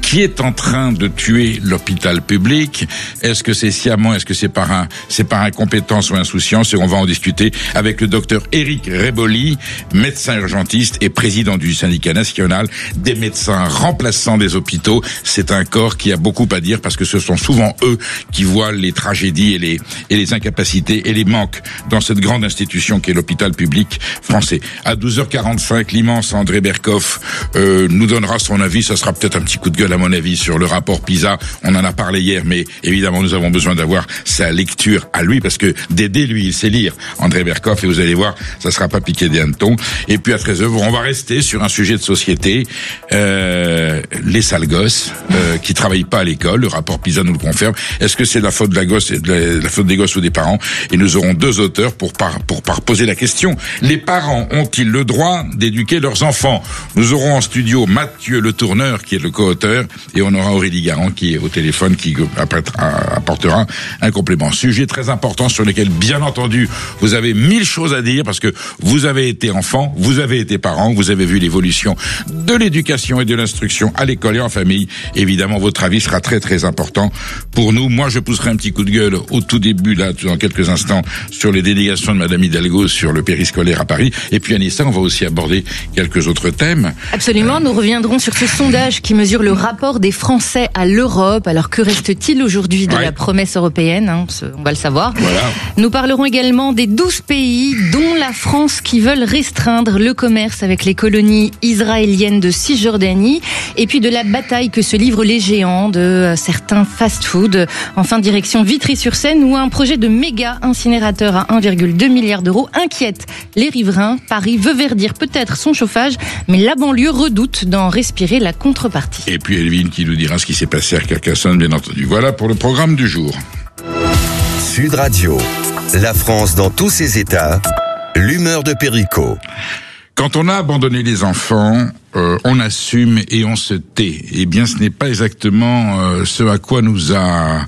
qui est en train de tuer l'hôpital public. Est-ce que c'est sciemment, est-ce que c'est par un, c'est par incompétence ou insouciance? Et on va en discuter avec le docteur Éric Réboli, médecin urgentiste et président du syndicat national des médecins remplaçants des hôpitaux. C'est un corps qui a beaucoup à dire parce que ce sont souvent eux qui voient les tragédies et les, et les incapacités et les manques dans cette grande institution qu'est l'hôpital public français. À douze heures quarante-cinq, l'immense André Berkoff euh, nous donnera son avis. Ça sera peut-être un petit coup de gueule à mon avis sur le rapport PISA. On en a parlé hier, mais évidemment nous avons besoin d'avoir sa lecture à lui parce que d'aider lui, il sait lire, André Berkoff, et vous allez voir, ça sera pas piqué des hannetons. Et puis à treize heures, on va rester sur un sujet de société, euh, les sales gosses euh, qui travaillent pas à l'école. Le rapport PISA nous le confirme. Est-ce que c'est la faute de la gosse, de la, la faute des gosses ou des parents? Et nous aurons deux auteurs pour par, pour par poser la question. Les parents ont-ils le droit d'éduquer leurs enfants? Nous aurons en studio Mathieu Le Tourneur qui est le co-auteur et on aura Aurélie Garand qui est au téléphone qui apportera un complément. Sujet très important sur lequel bien entendu vous avez mille choses à dire parce que vous avez été enfant, vous avez été parent, vous avez vu l'évolution de l'éducation et de l'instruction à l'école et en famille. Évidemment, votre avis sera très très important pour nous. Moi, je pousserai un petit coup de gueule au tout début, là, dans quelques instants, sur les délégations de Madame Hidalgo sur le périscolaire à Paris. Et puis, Anissa, on va aussi aborder quelques autres thèmes. Absolument, nous reviendrons sur ce sondage qui mesure le rapport des Français à l'Europe. Alors, que reste-t-il aujourd'hui de ouais. la promesse européenne, hein, on va le savoir. Voilà. Nous parlerons également des douze pays, dont la France, qui veulent restreindre le commerce avec les colonies israéliennes de Cisjordanie. Et puis de la bataille que se livrent les géants de certains fast-food. Enfin, direction Vitry-sur-Seine, où un projet de méga incinérateur à un virgule deux milliard d'euros inquiète les riverains. Paris veut verdir peut-être son chauffage, mais la banlieue redoute d'en respirer la contrepartie. Et puis Elvin qui nous dira ce qui s'est passé à Carcassonne, bien entendu. Voilà pour le programme du jour. Sud Radio, la France dans tous ses états, l'humeur de Perico. Quand on a abandonné les enfants, euh, on assume et on se tait. Eh bien, ce n'est pas exactement euh, ce à quoi nous a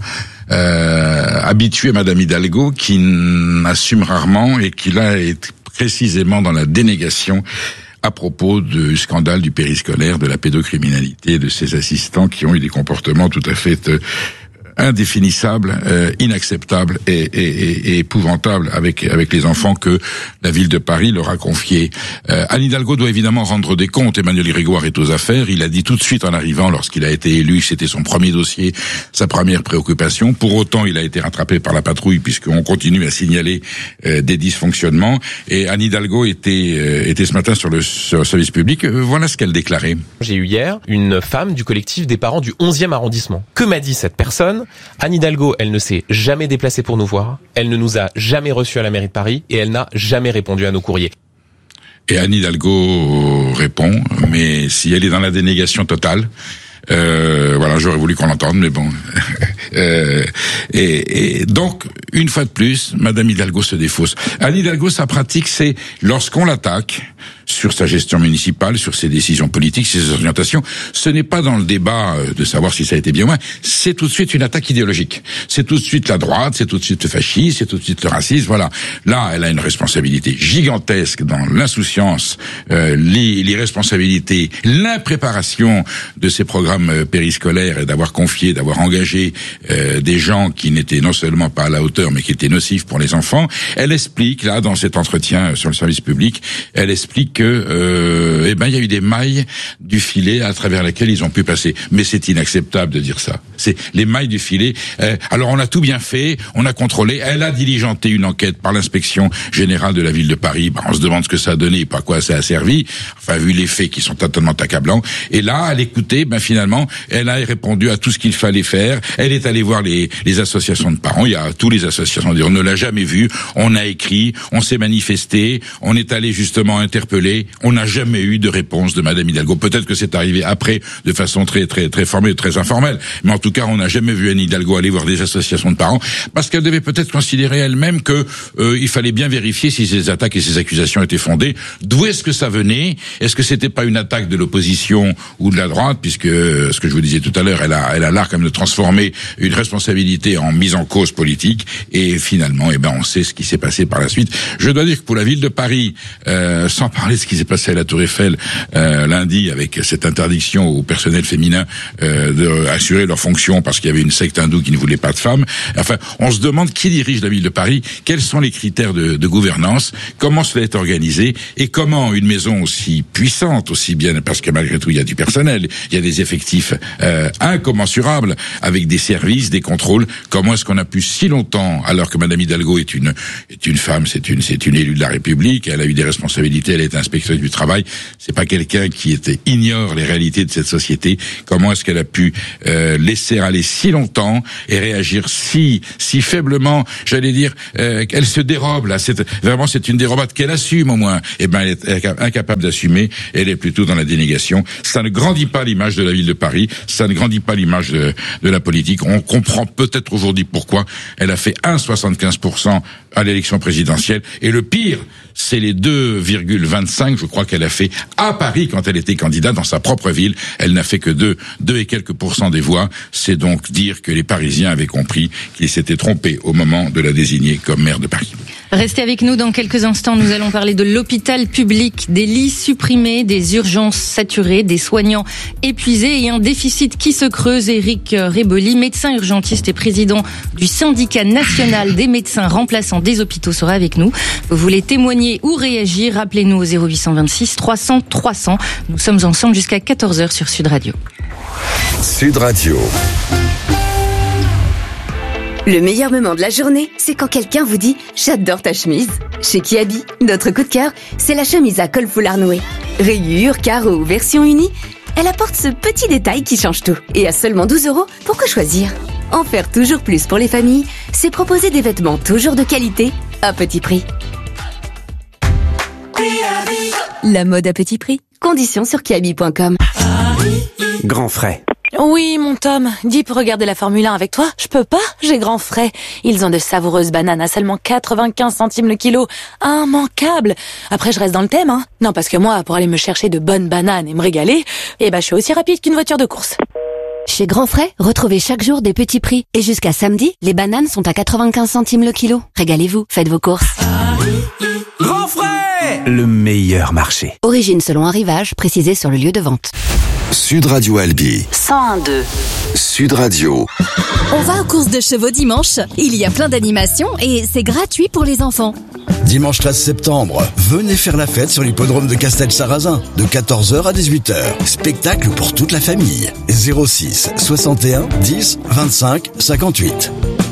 euh, habitué Madame Hidalgo, qui assume rarement et qui là est précisément dans la dénégation à propos du scandale du périscolaire, de la pédocriminalité, de ses assistants qui ont eu des comportements tout à fait euh, indéfinissable, euh, inacceptable et, et, et, et épouvantable avec avec les enfants que la ville de Paris leur a confiés. Euh, Anne Hidalgo doit évidemment rendre des comptes. Emmanuel Grégoire est aux affaires. Il a dit tout de suite en arrivant, lorsqu'il a été élu, c'était son premier dossier, sa première préoccupation. Pour autant, il a été rattrapé par la patrouille puisqu'on continue à signaler euh, des dysfonctionnements. Et Anne Hidalgo était euh, était ce matin sur le, sur le service public. Euh, voilà ce qu'elle déclarait. J'ai eu hier une femme du collectif des parents du onzième arrondissement. Que m'a dit cette personne ? Anne Hidalgo, elle ne s'est jamais déplacée pour nous voir, elle ne nous a jamais reçus à la mairie de Paris et elle n'a jamais répondu à nos courriers. Et Anne Hidalgo répond, mais si elle est dans la dénégation totale, euh, voilà, j'aurais voulu qu'on l'entende, mais bon. euh, et, et donc, une fois de plus, Madame Hidalgo se défausse. Anne Hidalgo, sa pratique, c'est lorsqu'on l'attaque sur sa gestion municipale, sur ses décisions politiques, ses orientations, ce n'est pas dans le débat de savoir si ça a été bien ou moins, c'est tout de suite une attaque idéologique. C'est tout de suite la droite, c'est tout de suite le fascisme, c'est tout de suite le racisme, voilà. Là, elle a une responsabilité gigantesque dans l'insouciance, euh, l'irresponsabilité, l'impréparation de ces programmes périscolaires et d'avoir confié, d'avoir engagé euh, des gens qui n'étaient non seulement pas à la hauteur, mais qui étaient nocifs pour les enfants. Elle explique, là, dans cet entretien sur le service public, elle explique que euh, eh ben il y a eu des mailles du filet à travers lesquelles ils ont pu passer. Mais c'est inacceptable de dire ça. C'est les mailles du filet. Euh, alors on a tout bien fait, on a contrôlé. Elle a diligenté une enquête par l'inspection générale de la ville de Paris. Ben, on se demande ce que ça a donné, pas quoi ça a servi. Enfin vu les faits qui sont totalement accablants. Et là, à l'écouter, ben finalement, elle a répondu à tout ce qu'il fallait faire. Elle est allée voir les, les associations de parents. Il y a tous les associations. On ne l'a jamais vu. On a écrit, on s'est manifesté, on est allé justement interpeller. On n'a jamais eu de réponse de Madame Hidalgo. Peut-être que c'est arrivé après, de façon très très très formelle, très informelle. Mais en tout cas, on n'a jamais vu Anne Hidalgo aller voir des associations de parents, parce qu'elle devait peut-être considérer elle-même que euh, il fallait bien vérifier si ces attaques et ces accusations étaient fondées. D'où est-ce que ça venait? Est-ce que c'était pas une attaque de l'opposition ou de la droite? Puisque ce que je vous disais tout à l'heure, elle a elle a l'art quand même de transformer une responsabilité en mise en cause politique. Et finalement, eh ben, on sait ce qui s'est passé par la suite. Je dois dire que pour la ville de Paris, euh, sans parlé de ce qui s'est passé à la Tour Eiffel euh, lundi avec cette interdiction au personnel féminin euh, d'assurer leurs fonctions parce qu'il y avait une secte hindoue qui ne voulait pas de femmes. Enfin, on se demande qui dirige la ville de Paris, quels sont les critères de, de gouvernance, comment cela est organisé et comment une maison aussi puissante, aussi bien, parce que malgré tout il y a du personnel, il y a des effectifs euh, incommensurables avec des services, des contrôles, comment est-ce qu'on a pu si longtemps, alors que Madame Hidalgo est une est une femme, c'est une c'est une élue de la République, elle a eu des responsabilités, elle est inspectrice du travail, c'est pas quelqu'un qui était, ignore les réalités de cette société, comment est-ce qu'elle a pu euh, laisser aller si longtemps et réagir si si faiblement, j'allais dire, euh, qu'elle se dérobe là, c'est vraiment c'est une dérobade qu'elle assume au moins, et ben elle est incapable d'assumer, elle est plutôt dans la dénégation, ça ne grandit pas l'image de la ville de Paris, ça ne grandit pas l'image de, de la politique, on comprend peut-être aujourd'hui pourquoi elle a fait un virgule soixante-quinze pour cent à l'élection présidentielle, et le pire, c'est les deux virgule vingt-cinq, je crois qu'elle a fait à Paris quand elle était candidate dans sa propre ville, elle n'a fait que deux, deux et quelques pourcents des voix, c'est donc dire que les Parisiens avaient compris qu'ils s'étaient trompés au moment de la désigner comme maire de Paris. Restez avec nous dans quelques instants, nous allons parler de l'hôpital public, des lits supprimés, des urgences saturées, des soignants épuisés et un déficit qui se creuse. Éric Réboli, médecin urgentiste et président du syndicat national des médecins remplaçants des hôpitaux, sera avec nous. Vous voulez témoigner ou réagir, rappelez-nous au zéro huit cent vingt-six trois cents trois cents. Nous sommes ensemble jusqu'à quatorze heures sur Sud Radio. Sud Radio. Le meilleur moment de la journée, c'est quand quelqu'un vous dit « J'adore ta chemise ». Chez Kiabi, notre coup de cœur, c'est la chemise à col foulard noué. Rayures, carreaux ou version unie, elle apporte ce petit détail qui change tout. Et à seulement douze euros, pourquoi choisir ? En faire toujours plus pour les familles, c'est proposer des vêtements toujours de qualité, à petit prix. La mode à petit prix. Conditions sur kiabi point com. Grand frais. Oui, mon Tom, dis pour regarder la Formule un avec toi. Je peux pas, j'ai grand frais. Ils ont de savoureuses bananes à seulement quatre-vingt-quinze centimes le kilo. Immanquable. Après, je reste dans le thème, hein. Non, parce que moi, pour aller me chercher de bonnes bananes et me régaler, eh ben, je suis aussi rapide qu'une voiture de course. Chez Grand Frais, retrouvez chaque jour des petits prix. Et jusqu'à samedi, les bananes sont à quatre-vingt-quinze centimes le kilo. Régalez-vous, faites vos courses. Grand Frais, le meilleur marché. Origine selon arrivage, précisé sur le lieu de vente. Sud Radio Albi. cent un virgule deux. Sud Radio. On va aux courses de chevaux dimanche. Il y a plein d'animations et c'est gratuit pour les enfants. Dimanche treize septembre, venez faire la fête sur l'hippodrome de Castel-Sarrazin, de quatorze heures à dix-huit heures. Spectacle pour toute la famille. zéro six soixante et un dix vingt-cinq cinquante-huit.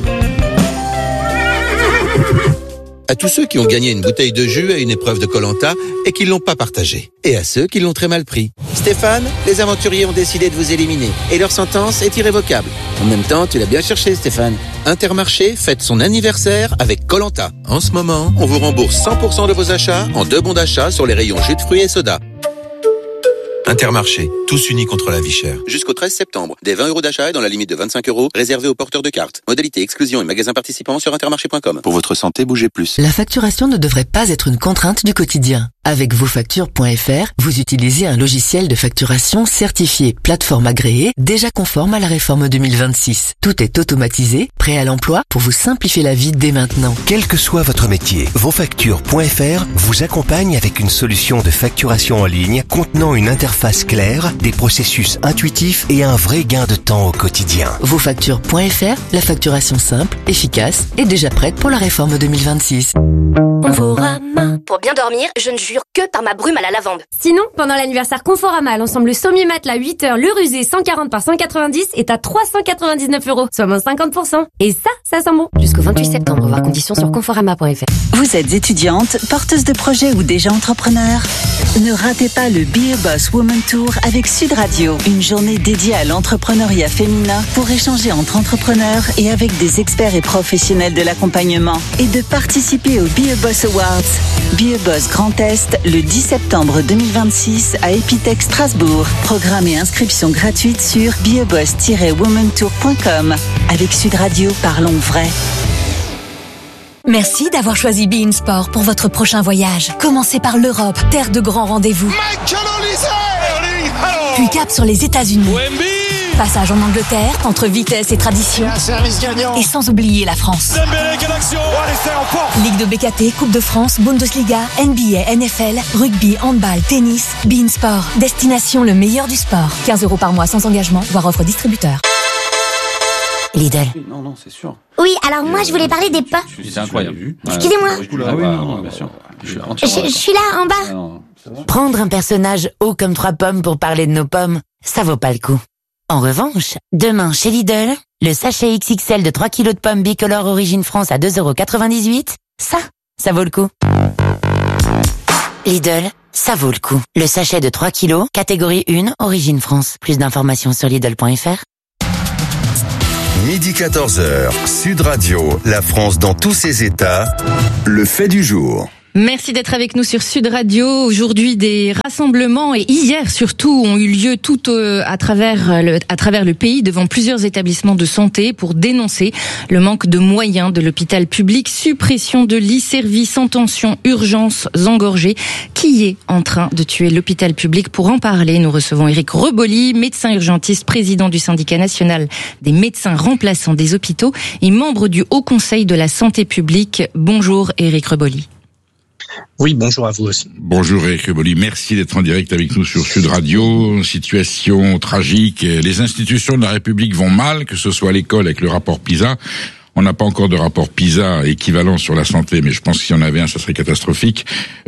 À tous ceux qui ont gagné une bouteille de jus à une épreuve de Koh-Lanta et qui l'ont pas partagée. Et à ceux qui l'ont très mal pris. Stéphane, les aventuriers ont décidé de vous éliminer. Et leur sentence est irrévocable. En même temps, tu l'as bien cherché, Stéphane. Intermarché fête son anniversaire avec Koh-Lanta. En ce moment, on vous rembourse cent pour cent de vos achats en deux bons d'achat sur les rayons jus de fruits et soda. Intermarché, tous unis contre la vie chère. Jusqu'au treize septembre, des vingt euros d'achat et dans la limite de vingt-cinq euros, réservés aux porteurs de cartes. Modalité, exclusion et magasins participants sur intermarché point com. Pour votre santé, bougez plus. La facturation ne devrait pas être une contrainte du quotidien. Avec vosfactures point f r, vous utilisez un logiciel de facturation certifié plateforme agréée, déjà conforme à la réforme deux mille vingt-six. Tout est automatisé, prêt à l'emploi pour vous simplifier la vie dès maintenant. Quel que soit votre métier, vosfactures point f r vous accompagne avec une solution de facturation en ligne contenant une interface claire, des processus intuitifs et un vrai gain de temps au quotidien. vosfactures point f r, la facturation simple, efficace et déjà prête pour la réforme deux mille vingt-six. Conforama. Pour bien dormir, je ne jure que par ma brume à la lavande. Sinon, pendant l'anniversaire Conforama, l'ensemble sommier matelas huit heures, le rusé cent quarante par cent quatre-vingt-dix est à trois cent quatre-vingt-dix-neuf euros, soit moins cinquante pour cent. Et ça, ça sent bon. Jusqu'au vingt-huit septembre, voir conditions sur conforama point f r. Vous êtes étudiante, porteuse de projet ou déjà entrepreneur? Ne ratez pas le Be a Boss Woman Tour avec Sud Radio. Une journée dédiée à l'entrepreneuriat féminin pour échanger entre entrepreneurs et avec des experts et professionnels de l'accompagnement. Et de participer au Be a Boss Awards. Be a Boss Grand Est le dix septembre deux mille vingt-six à Epitech Strasbourg. Programme et inscription gratuite sur be a boss tiret woman tour point com. Avec Sud Radio, parlons vrai. Merci d'avoir choisi Be In Sport pour votre prochain voyage. Commencez par l'Europe, terre de grands rendez-vous. Puis cap sur les États-Unis. Passage en Angleterre, entre vitesse et tradition. Un service gagnant. Et sans oublier la France. Dembélé, quelle action! Oh, l'essai en porte. Ligue de B K T, Coupe de France, Bundesliga, N B A, N F L, rugby, handball, tennis, beIN Sport. Destination le meilleur du sport. quinze euros par mois sans engagement, voire offre distributeur. Lidl. Non, non, c'est sûr. Oui, alors moi je voulais parler des pommes. C'est incroyable. Excusez-moi. Ah oui, non, non, bien sûr. Je, je suis là, en bas. Ah non, Prendre un personnage haut comme trois pommes pour parler de nos pommes, ça vaut pas le coup. En revanche, demain chez Lidl, le sachet X X L de trois kilos de pommes bicolores Origine France à deux euros quatre-vingt-dix-huit, ça, ça vaut le coup. Lidl, ça vaut le coup. Le sachet de trois kilos, catégorie un, Origine France. Plus d'informations sur Lidl point F R. Midi quatorze heures, Sud Radio, la France dans tous ses états, le fait du jour. Merci d'être avec nous sur Sud Radio. Aujourd'hui, des rassemblements et hier surtout ont eu lieu tout euh, à travers le, à travers le pays devant plusieurs établissements de santé pour dénoncer le manque de moyens de l'hôpital public, suppression de lits, services en tension, urgences engorgées. Qui est en train de tuer l'hôpital public? Pour en parler, nous recevons Éric Reboli, médecin urgentiste, président du syndicat national des médecins remplaçants des hôpitaux et membre du Haut Conseil de la santé publique. Bonjour Éric Reboli. Oui, bonjour à vous aussi. Bonjour Éric Reboli, merci d'être en direct avec nous sur Sud Radio. Situation tragique, les institutions de la République vont mal, que ce soit à l'école avec le rapport PISA. On n'a pas encore de rapport PISA équivalent sur la santé, mais je pense que si on avait un, ça serait catastrophique.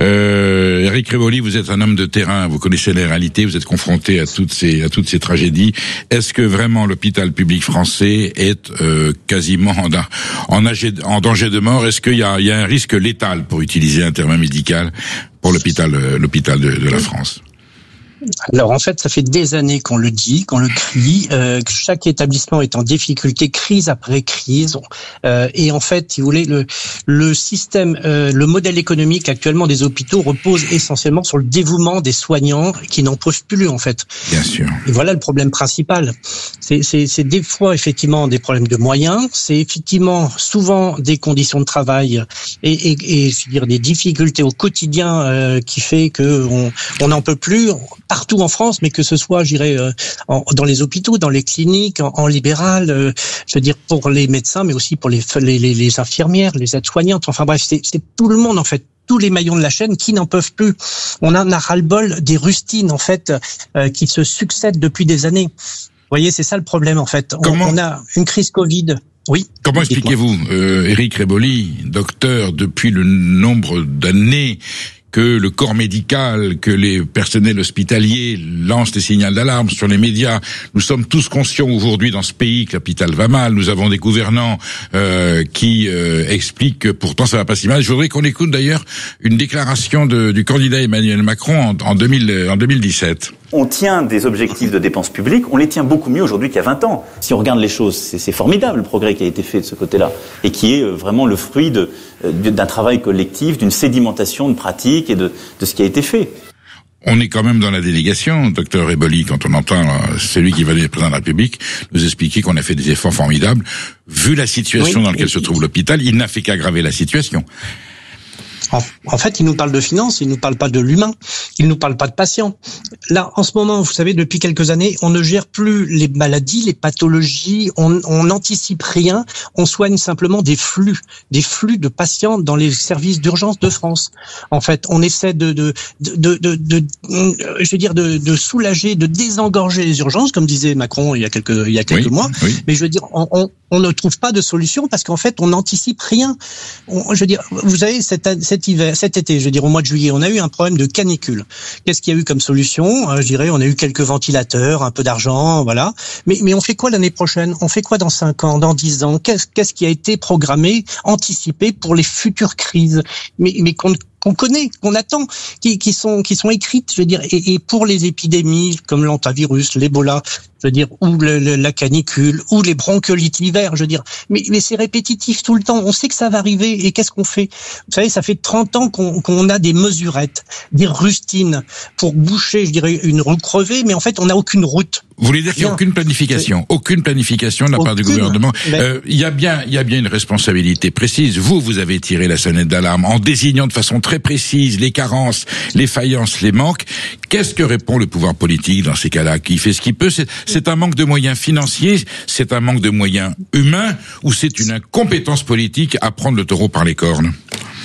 Euh, Éric Reboli, vous êtes un homme de terrain, vous connaissez les réalités, vous êtes confronté à toutes ces à toutes ces tragédies. Est-ce que vraiment l'hôpital public français est euh, quasiment en, en, en danger de mort? Est-ce qu'il y a, il y a un risque létal, pour utiliser un terme médical, pour l'hôpital euh, l'hôpital de, de la France? Alors en fait, ça fait des années qu'on le dit, qu'on le crie, euh, que chaque établissement est en difficulté, crise après crise. Euh, et en fait, si vous voulez, le, le système, euh, le modèle économique actuellement des hôpitaux repose essentiellement sur le dévouement des soignants qui n'en peuvent plus en fait. Bien sûr. Et voilà le problème principal. C'est, c'est, c'est des fois effectivement des problèmes de moyens, c'est effectivement souvent des conditions de travail et, et, et je veux dire des difficultés au quotidien euh, qui fait que on on n'en peut plus. Partout en France, mais que ce soit, je dirais, euh, en, dans les hôpitaux, dans les cliniques, en, en libéral, euh, je veux dire pour les médecins, mais aussi pour les les, les, les infirmières, les aides-soignantes. Enfin bref, c'est, c'est tout le monde en fait, tous les maillons de la chaîne qui n'en peuvent plus. On en a ras-le-bol des rustines en fait euh, qui se succèdent depuis des années. Vous voyez, c'est ça le problème en fait. On, Comment on a une crise Covid. Oui. Comment expliquez-vous, euh, Éric Reboli, docteur depuis le nombre d'années que le corps médical, que les personnels hospitaliers lancent des signaux d'alarme sur les médias. Nous sommes tous conscients aujourd'hui dans ce pays que l'hôpital va mal. Nous avons des gouvernants euh, qui euh, expliquent que pourtant ça va pas si mal. Je voudrais qu'on écoute d'ailleurs une déclaration de, du candidat Emmanuel Macron en, en, deux mille, en deux mille dix-sept. On tient des objectifs de dépenses publiques, on les tient beaucoup mieux aujourd'hui qu'il y a vingt ans. Si on regarde les choses, c'est, c'est formidable le progrès qui a été fait de ce côté-là et qui est vraiment le fruit de, d'un travail collectif, d'une sédimentation de pratiques et de, de ce qui a été fait. On est quand même dans la délégation, docteur Reboli, quand on entend euh, celui qui va être président de la République nous expliquer qu'on a fait des efforts formidables. Vu la situation oui, dans laquelle oui. se trouve l'hôpital, il n'a fait qu'aggraver la situation. En, en fait, il nous parle de finances, il nous parle pas de l'humain, il nous parle pas de patients. Là, en ce moment, vous savez, depuis quelques années, on ne gère plus les maladies, les pathologies, on, on n'anticipe rien, on soigne simplement des flux, des flux de patients dans les services d'urgence de France. En fait, on essaie de, de, de, de, de, de je veux dire, de, de soulager, de désengorger les urgences, comme disait Macron il y a quelques, il y a quelques oui, mois. Oui. Mais je veux dire, on, on, on ne trouve pas de solution parce qu'en fait, on n'anticipe rien. On, je veux dire, vous savez, cette, cette hiver, cet été, je veux dire au mois de juillet, on a eu un problème de canicule. Qu'est-ce qu'il y a eu comme solution? euh, Je dirais, on a eu quelques ventilateurs, un peu d'argent, voilà. Mais mais on fait quoi l'année prochaine? On fait quoi dans cinq ans, dans dix ans? Qu'est-ce qu'est-ce qui a été programmé, anticipé pour les futures crises? Mais mais qu'on qu'on connaît, qu'on attend, qui, qui sont qui sont écrites, je veux dire, et, et pour les épidémies comme l'hantavirus, l'Ebola, je veux dire, ou le, le, la canicule, ou les bronchiolites l'hiver, je veux dire, mais, mais c'est répétitif tout le temps. On sait que ça va arriver, et qu'est-ce qu'on fait? Vous savez, ça fait trente ans qu'on, qu'on a des mesurettes, des rustines pour boucher, je dirais, une rue crevée, mais en fait, on n'a aucune route. Vous voulez dire qu'il n'y a aucune planification, aucune planification de la part du gouvernement. Il euh, y a bien, il y a bien une responsabilité précise. Vous, vous avez tiré la sonnette d'alarme en désignant de façon très précise les carences, les faillances, les manques. Qu'est-ce que répond le pouvoir politique dans ces cas-là? Qui fait ce qu'il peut? C'est, C'est un manque de moyens financiers, c'est un manque de moyens humains, ou c'est une incompétence politique à prendre le taureau par les cornes?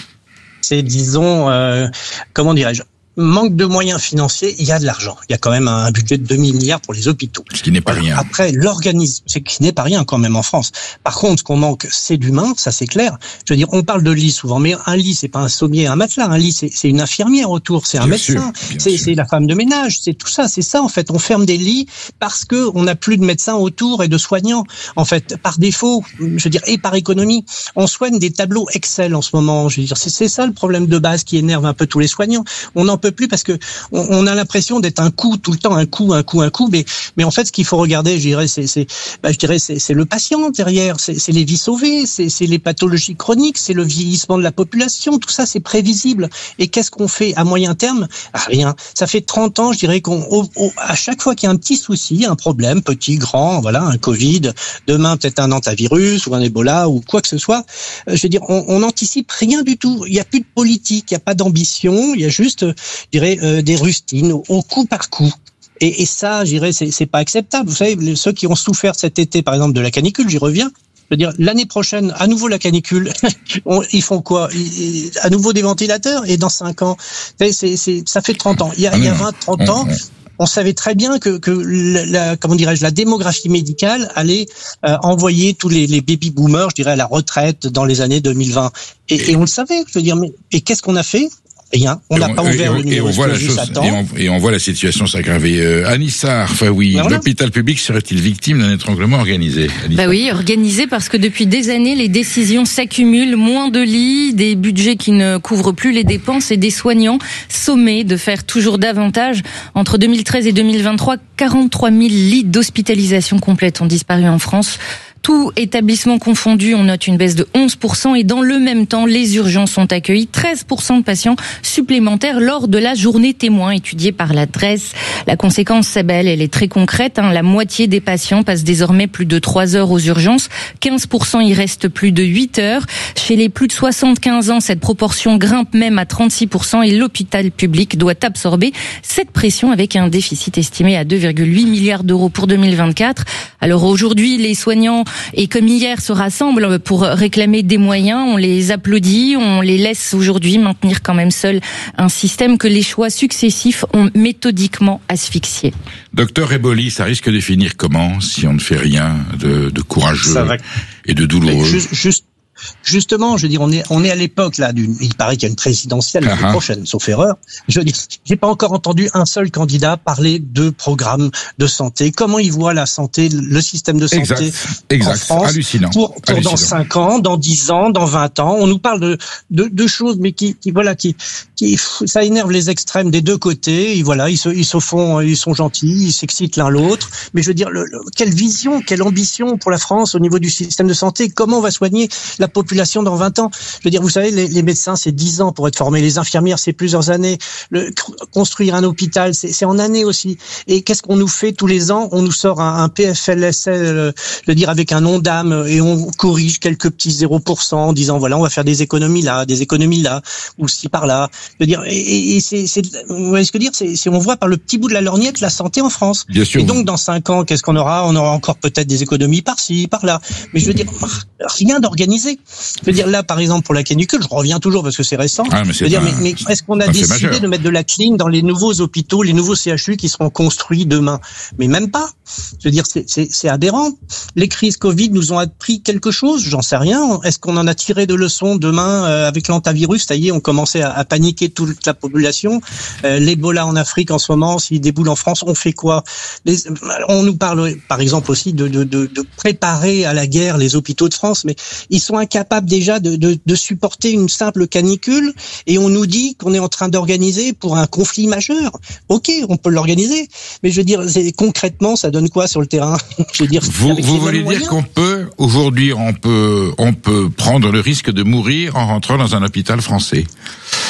C'est, disons, euh, comment dirais-je, manque de moyens financiers, il y a de l'argent. Il y a quand même un budget de deux mille milliards pour les hôpitaux. Ce qui n'est pas rien. Après, l'organisme, c'est qui n'est pas rien quand même en France. Par contre, ce qu'on manque, c'est d'humain, ça c'est clair. Je veux dire, on parle de lit souvent, mais un lit, c'est pas un sommier, un matelas. Un lit, c'est, c'est une infirmière autour, c'est un bien médecin, sûr, c'est, c'est la femme de ménage, c'est tout ça, c'est ça en fait. On ferme des lits parce que on n'a plus de médecins autour et de soignants. En fait, par défaut, je veux dire, et par économie, on soigne des tableaux Excel en ce moment. Je veux dire, c'est, c'est ça le problème de base qui énerve un peu tous les soignants. On n'en peut plus parce que on a l'impression d'être un coup tout le temps, un coup, un coup, un coup, mais mais en fait, ce qu'il faut regarder, je dirais, c'est c'est, bah, je dirais, c'est c'est le patient derrière, c'est c'est les vies sauvées, c'est c'est les pathologies chroniques, c'est le vieillissement de la population, tout ça, c'est prévisible. Et qu'est-ce qu'on fait à moyen terme? Rien. Ça fait trente ans, je dirais qu'on, au, au, à chaque fois qu'il y a un petit souci, un problème, petit, grand, voilà, un Covid, demain peut-être un antivirus ou un Ebola ou quoi que ce soit, je veux dire, on, on anticipe rien du tout. Il y a plus de politique, il y a pas d'ambition, il y a juste, je dirais, Euh, des rustines au, au coup par coup. Et, et ça, je dirais, c'est, c'est pas acceptable. Vous savez, les, ceux qui ont souffert cet été, par exemple, de la canicule, j'y reviens. Je veux dire, l'année prochaine, à nouveau la canicule, on, ils font quoi? ils, À nouveau des ventilateurs, et dans cinq ans, c'est, c'est, c'est, ça fait trente ans. Il y a, il y a vingt, trente ans, on savait très bien que, que la, la, comment dirais-je, la démographie médicale allait euh, envoyer tous les, les baby boomers, je dirais, à la retraite dans les années deux mille vingt. Et, et on le savait. Je veux dire, mais et qu'est-ce qu'on a fait? Rien. On n'a pas ouvert le numéro juste à temps. Et on, et on voit la situation s'aggraver. Euh, Anissar, enfin oui, ben voilà. L'hôpital public serait-il victime d'un étranglement organisé? Anissar. Bah oui, organisé parce que depuis des années, les décisions s'accumulent. Moins de lits, des budgets qui ne couvrent plus les dépenses et des soignants sommés de faire toujours davantage. Entre deux mille treize et deux mille vingt-trois, quarante-trois mille lits d'hospitalisation complète ont disparu en France. Tout établissement confondu, on note une baisse de onze pour cent et dans le même temps, les urgences ont accueilli treize pour cent de patients supplémentaires lors de la journée témoin étudiée par la D R E S. La conséquence, c'est belle, elle est très concrète. Hein. La moitié des patients passent désormais plus de trois heures aux urgences. quinze pour cent y restent plus de huit heures. Chez les plus de soixante-quinze ans, cette proportion grimpe même à trente-six pour cent et l'hôpital public doit absorber cette pression avec un déficit estimé à deux virgule huit milliards d'euros pour deux mille vingt-quatre. Alors aujourd'hui, les soignants et comme hier se rassemblent pour réclamer des moyens, on les applaudit, on les laisse aujourd'hui maintenir quand même seul un système que les choix successifs ont méthodiquement asphyxié. Docteur Eboli, ça risque de finir comment si on ne fait rien de, de courageux et de douloureux? Juste, juste Justement, je veux dire, on est on est à l'époque là d'une. Il paraît qu'il y a une présidentielle l'année uh-huh. prochaine, sauf erreur. Je veux dire, j'ai pas encore entendu un seul candidat parler de programme de santé. Comment il voit la santé, le système de santé exact. Exact. en France Hallucinant. pour, pour Hallucinant. dans cinq ans, dans dix ans, dans vingt ans. On nous parle de de, de choses, mais qui, qui voilà, qui qui ça énerve les extrêmes des deux côtés. Et voilà, ils se ils se font, ils sont gentils, ils s'excitent l'un l'autre. Mais je veux dire, le, le, quelle vision, quelle ambition pour la France au niveau du système de santé. Comment on va soigner la population dans vingt ans. Je veux dire, vous savez, les, les médecins, c'est dix ans pour être formés. Les infirmières, c'est plusieurs années. Le, construire un hôpital, c'est, c'est en années aussi. Et qu'est-ce qu'on nous fait tous les ans? On nous sort un, un P F L S L, euh, je veux dire, avec un nom d'âme, et on corrige quelques petits zéro pour cent en disant, voilà, on va faire des économies là, des économies là, ou ci par là. Je veux dire, et, et c'est, c'est, vous voyez ce que je veux dire? C'est, c'est, on voit par le petit bout de la lorgnette la santé en France. Bien sûr. Et donc, dans cinq ans, qu'est-ce qu'on aura? On aura encore peut-être des économies par-ci, par-là. Mais je veux dire, rien d'organisé. Je veux dire, là, par exemple, pour la canicule, je reviens toujours parce que c'est récent. Ah, mais je veux dire, mais, mais est-ce qu'on a ah, décidé de mettre de la clim dans les nouveaux hôpitaux, les nouveaux C H U qui seront construits demain? Mais même pas. Je veux dire, c'est, c'est, c'est aberrant. Les crises Covid nous ont appris quelque chose? J'en sais rien. Est-ce qu'on en a tiré de leçons demain euh, avec l'antivirus? Ça y est, on commençait à, à paniquer toute la population. Euh, L'Ebola en Afrique en ce moment, s'il déboule en France, on fait quoi? les, On nous parle, par exemple, aussi de, de, de, de préparer à la guerre les hôpitaux de France, mais ils sont incapables déjà de, de, de supporter une simple canicule et on nous dit qu'on est en train d'organiser pour un conflit majeur. Ok, on peut l'organiser, mais je veux dire, c'est, concrètement, ça donne quoi sur le terrain? Je veux dire, vous, vous voulez dire moyens qu'on peut, aujourd'hui, on peut, on peut prendre le risque de mourir en rentrant dans un hôpital français?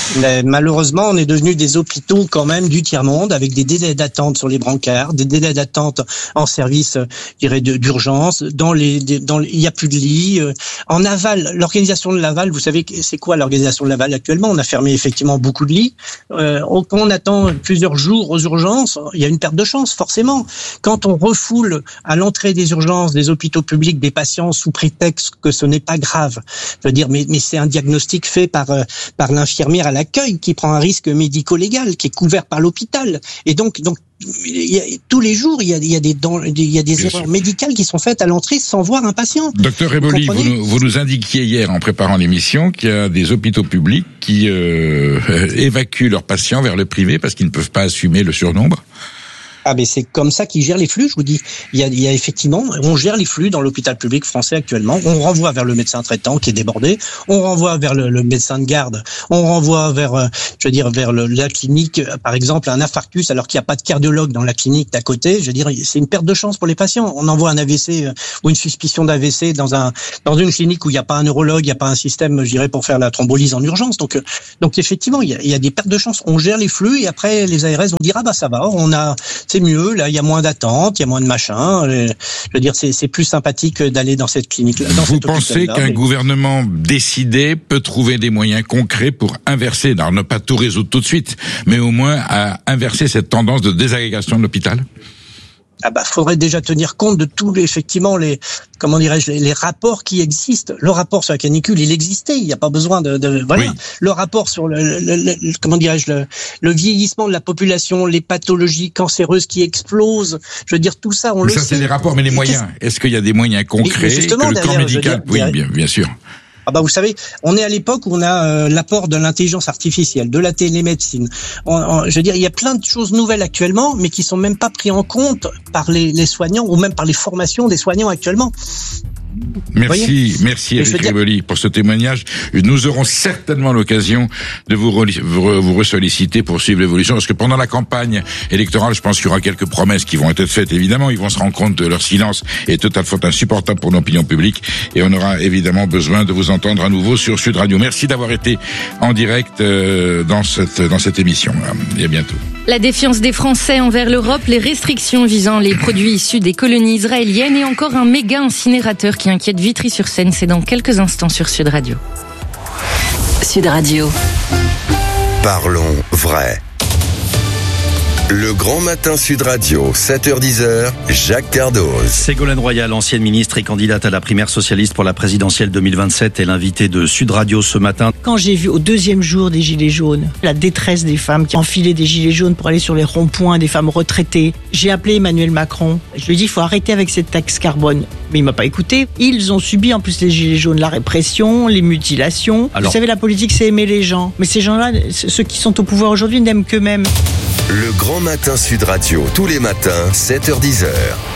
Mais malheureusement, on est devenu des hôpitaux quand même du tiers-monde avec des délais d'attente sur les brancards, des délais d'attente en service, je dirais, d'urgence. Dans les, dans les, il y a plus de lits. En aval, l'organisation de l'aval, vous savez, c'est quoi l'organisation de l'aval actuellement? On a fermé effectivement beaucoup de lits. Euh, quand on attend plusieurs jours aux urgences, il y a une perte de chance, forcément. Quand on refoule à l'entrée des urgences des hôpitaux publics des patients sous prétexte que ce n'est pas grave, je veux dire, mais, mais c'est un diagnostic fait par, par l'infirmière à l'accueil qui prend un risque médico-légal, qui est couvert par l'hôpital. Et donc, donc, il y a, tous les jours, il y a, il y a des, il y a des erreurs sûr. médicales qui sont faites à l'entrée sans voir un patient. Docteur Réboli, vous, vous, nous, vous nous indiquiez hier en préparant l'émission qu'il y a des hôpitaux publics qui euh, évacuent leurs patients vers le privé parce qu'ils ne peuvent pas assumer le surnombre. Ah, mais c'est comme ça qu'ils gèrent les flux, je vous dis. Il y a, il y a effectivement, on gère les flux dans l'hôpital public français actuellement. On renvoie vers le médecin traitant qui est débordé. On renvoie vers le, le médecin de garde. On renvoie vers, euh, je veux dire, vers le, la clinique, par exemple, un infarctus alors qu'il n'y a pas de cardiologue dans la clinique d'à côté. Je veux dire, c'est une perte de chance pour les patients. On envoie un A V C euh, ou une suspicion d'A V C dans un, dans une clinique où il n'y a pas un neurologue, il n'y a pas un système, je dirais, pour faire la thrombolyse en urgence. Donc, euh, donc effectivement, il y, a, il y a des pertes de chance. On gère les flux et après, les A R S vont dire, ah bah ça va, on a, c'est mieux, là, il y a moins d'attente, il y a moins de machin. Je veux dire, c'est, c'est plus sympathique d'aller dans cette clinique-là. Dans Vous pensez qu'un mais... gouvernement décidé peut trouver des moyens concrets pour inverser, alors ne pas tout résoudre tout de suite, mais au moins à inverser cette tendance de désagrégation de l'hôpital? Ah bah, faudrait déjà tenir compte de tous les, effectivement, les, comment dirais-je, les, les rapports qui existent. Le rapport sur la canicule, il existait. Il n'y a pas besoin de, de voilà. Oui. Le rapport sur le, le, le, le comment dirais-je, le, le vieillissement de la population, les pathologies cancéreuses qui explosent. Je veux dire, tout ça, on mais le ça, sait. c'est les rapports, mais les moyens. Est-ce qu'il y a des moyens concrets que le corps médical, oui, bien, bien sûr. Ah bah vous savez, on est à l'époque où on a euh, l'apport de l'intelligence artificielle, de la télémédecine. On, on, je veux dire, il y a plein de choses nouvelles actuellement, mais qui sont même pas prises en compte par les, les soignants ou même par les formations des soignants actuellement. Merci, merci Éric Réboli pour ce témoignage. Nous aurons certainement l'occasion de vous, re- vous ressolliciter pour suivre l'évolution, parce que pendant la campagne électorale, je pense qu'il y aura quelques promesses qui vont être faites, évidemment. Ils vont se rendre compte de leur silence est totalement insupportable pour l'opinion publique, et on aura évidemment besoin de vous entendre à nouveau sur Sud Radio. Merci d'avoir été en direct euh, dans cette dans cette émission. Et à bientôt. La défiance des Français envers l'Europe, les restrictions visant les produits issus des colonies israéliennes et encore un méga incinérateur qui inquiète Vitry-sur-Seine. C'est dans quelques instants sur Sud Radio. Sud Radio. Parlons vrai. Le Grand Matin Sud Radio, sept heures dix, Jacques Cardoz. Ségolène Royal, ancienne ministre et candidate à la primaire socialiste pour la présidentielle deux mille vingt-sept, est l'invitée de Sud Radio ce matin. Quand j'ai vu au deuxième jour des gilets jaunes, la détresse des femmes qui enfilaient des gilets jaunes pour aller sur les ronds-points, des femmes retraitées, j'ai appelé Emmanuel Macron. Je lui ai dit, il faut arrêter avec cette taxe carbone. Mais il m'a pas écouté. Ils ont subi en plus les gilets jaunes, la répression, les mutilations. Alors, vous savez, la politique, c'est aimer les gens. Mais ces gens-là, ceux qui sont au pouvoir aujourd'hui, n'aiment qu'eux-mêmes. Le Grand Matin Sud Radio, tous les matins, sept heures dix.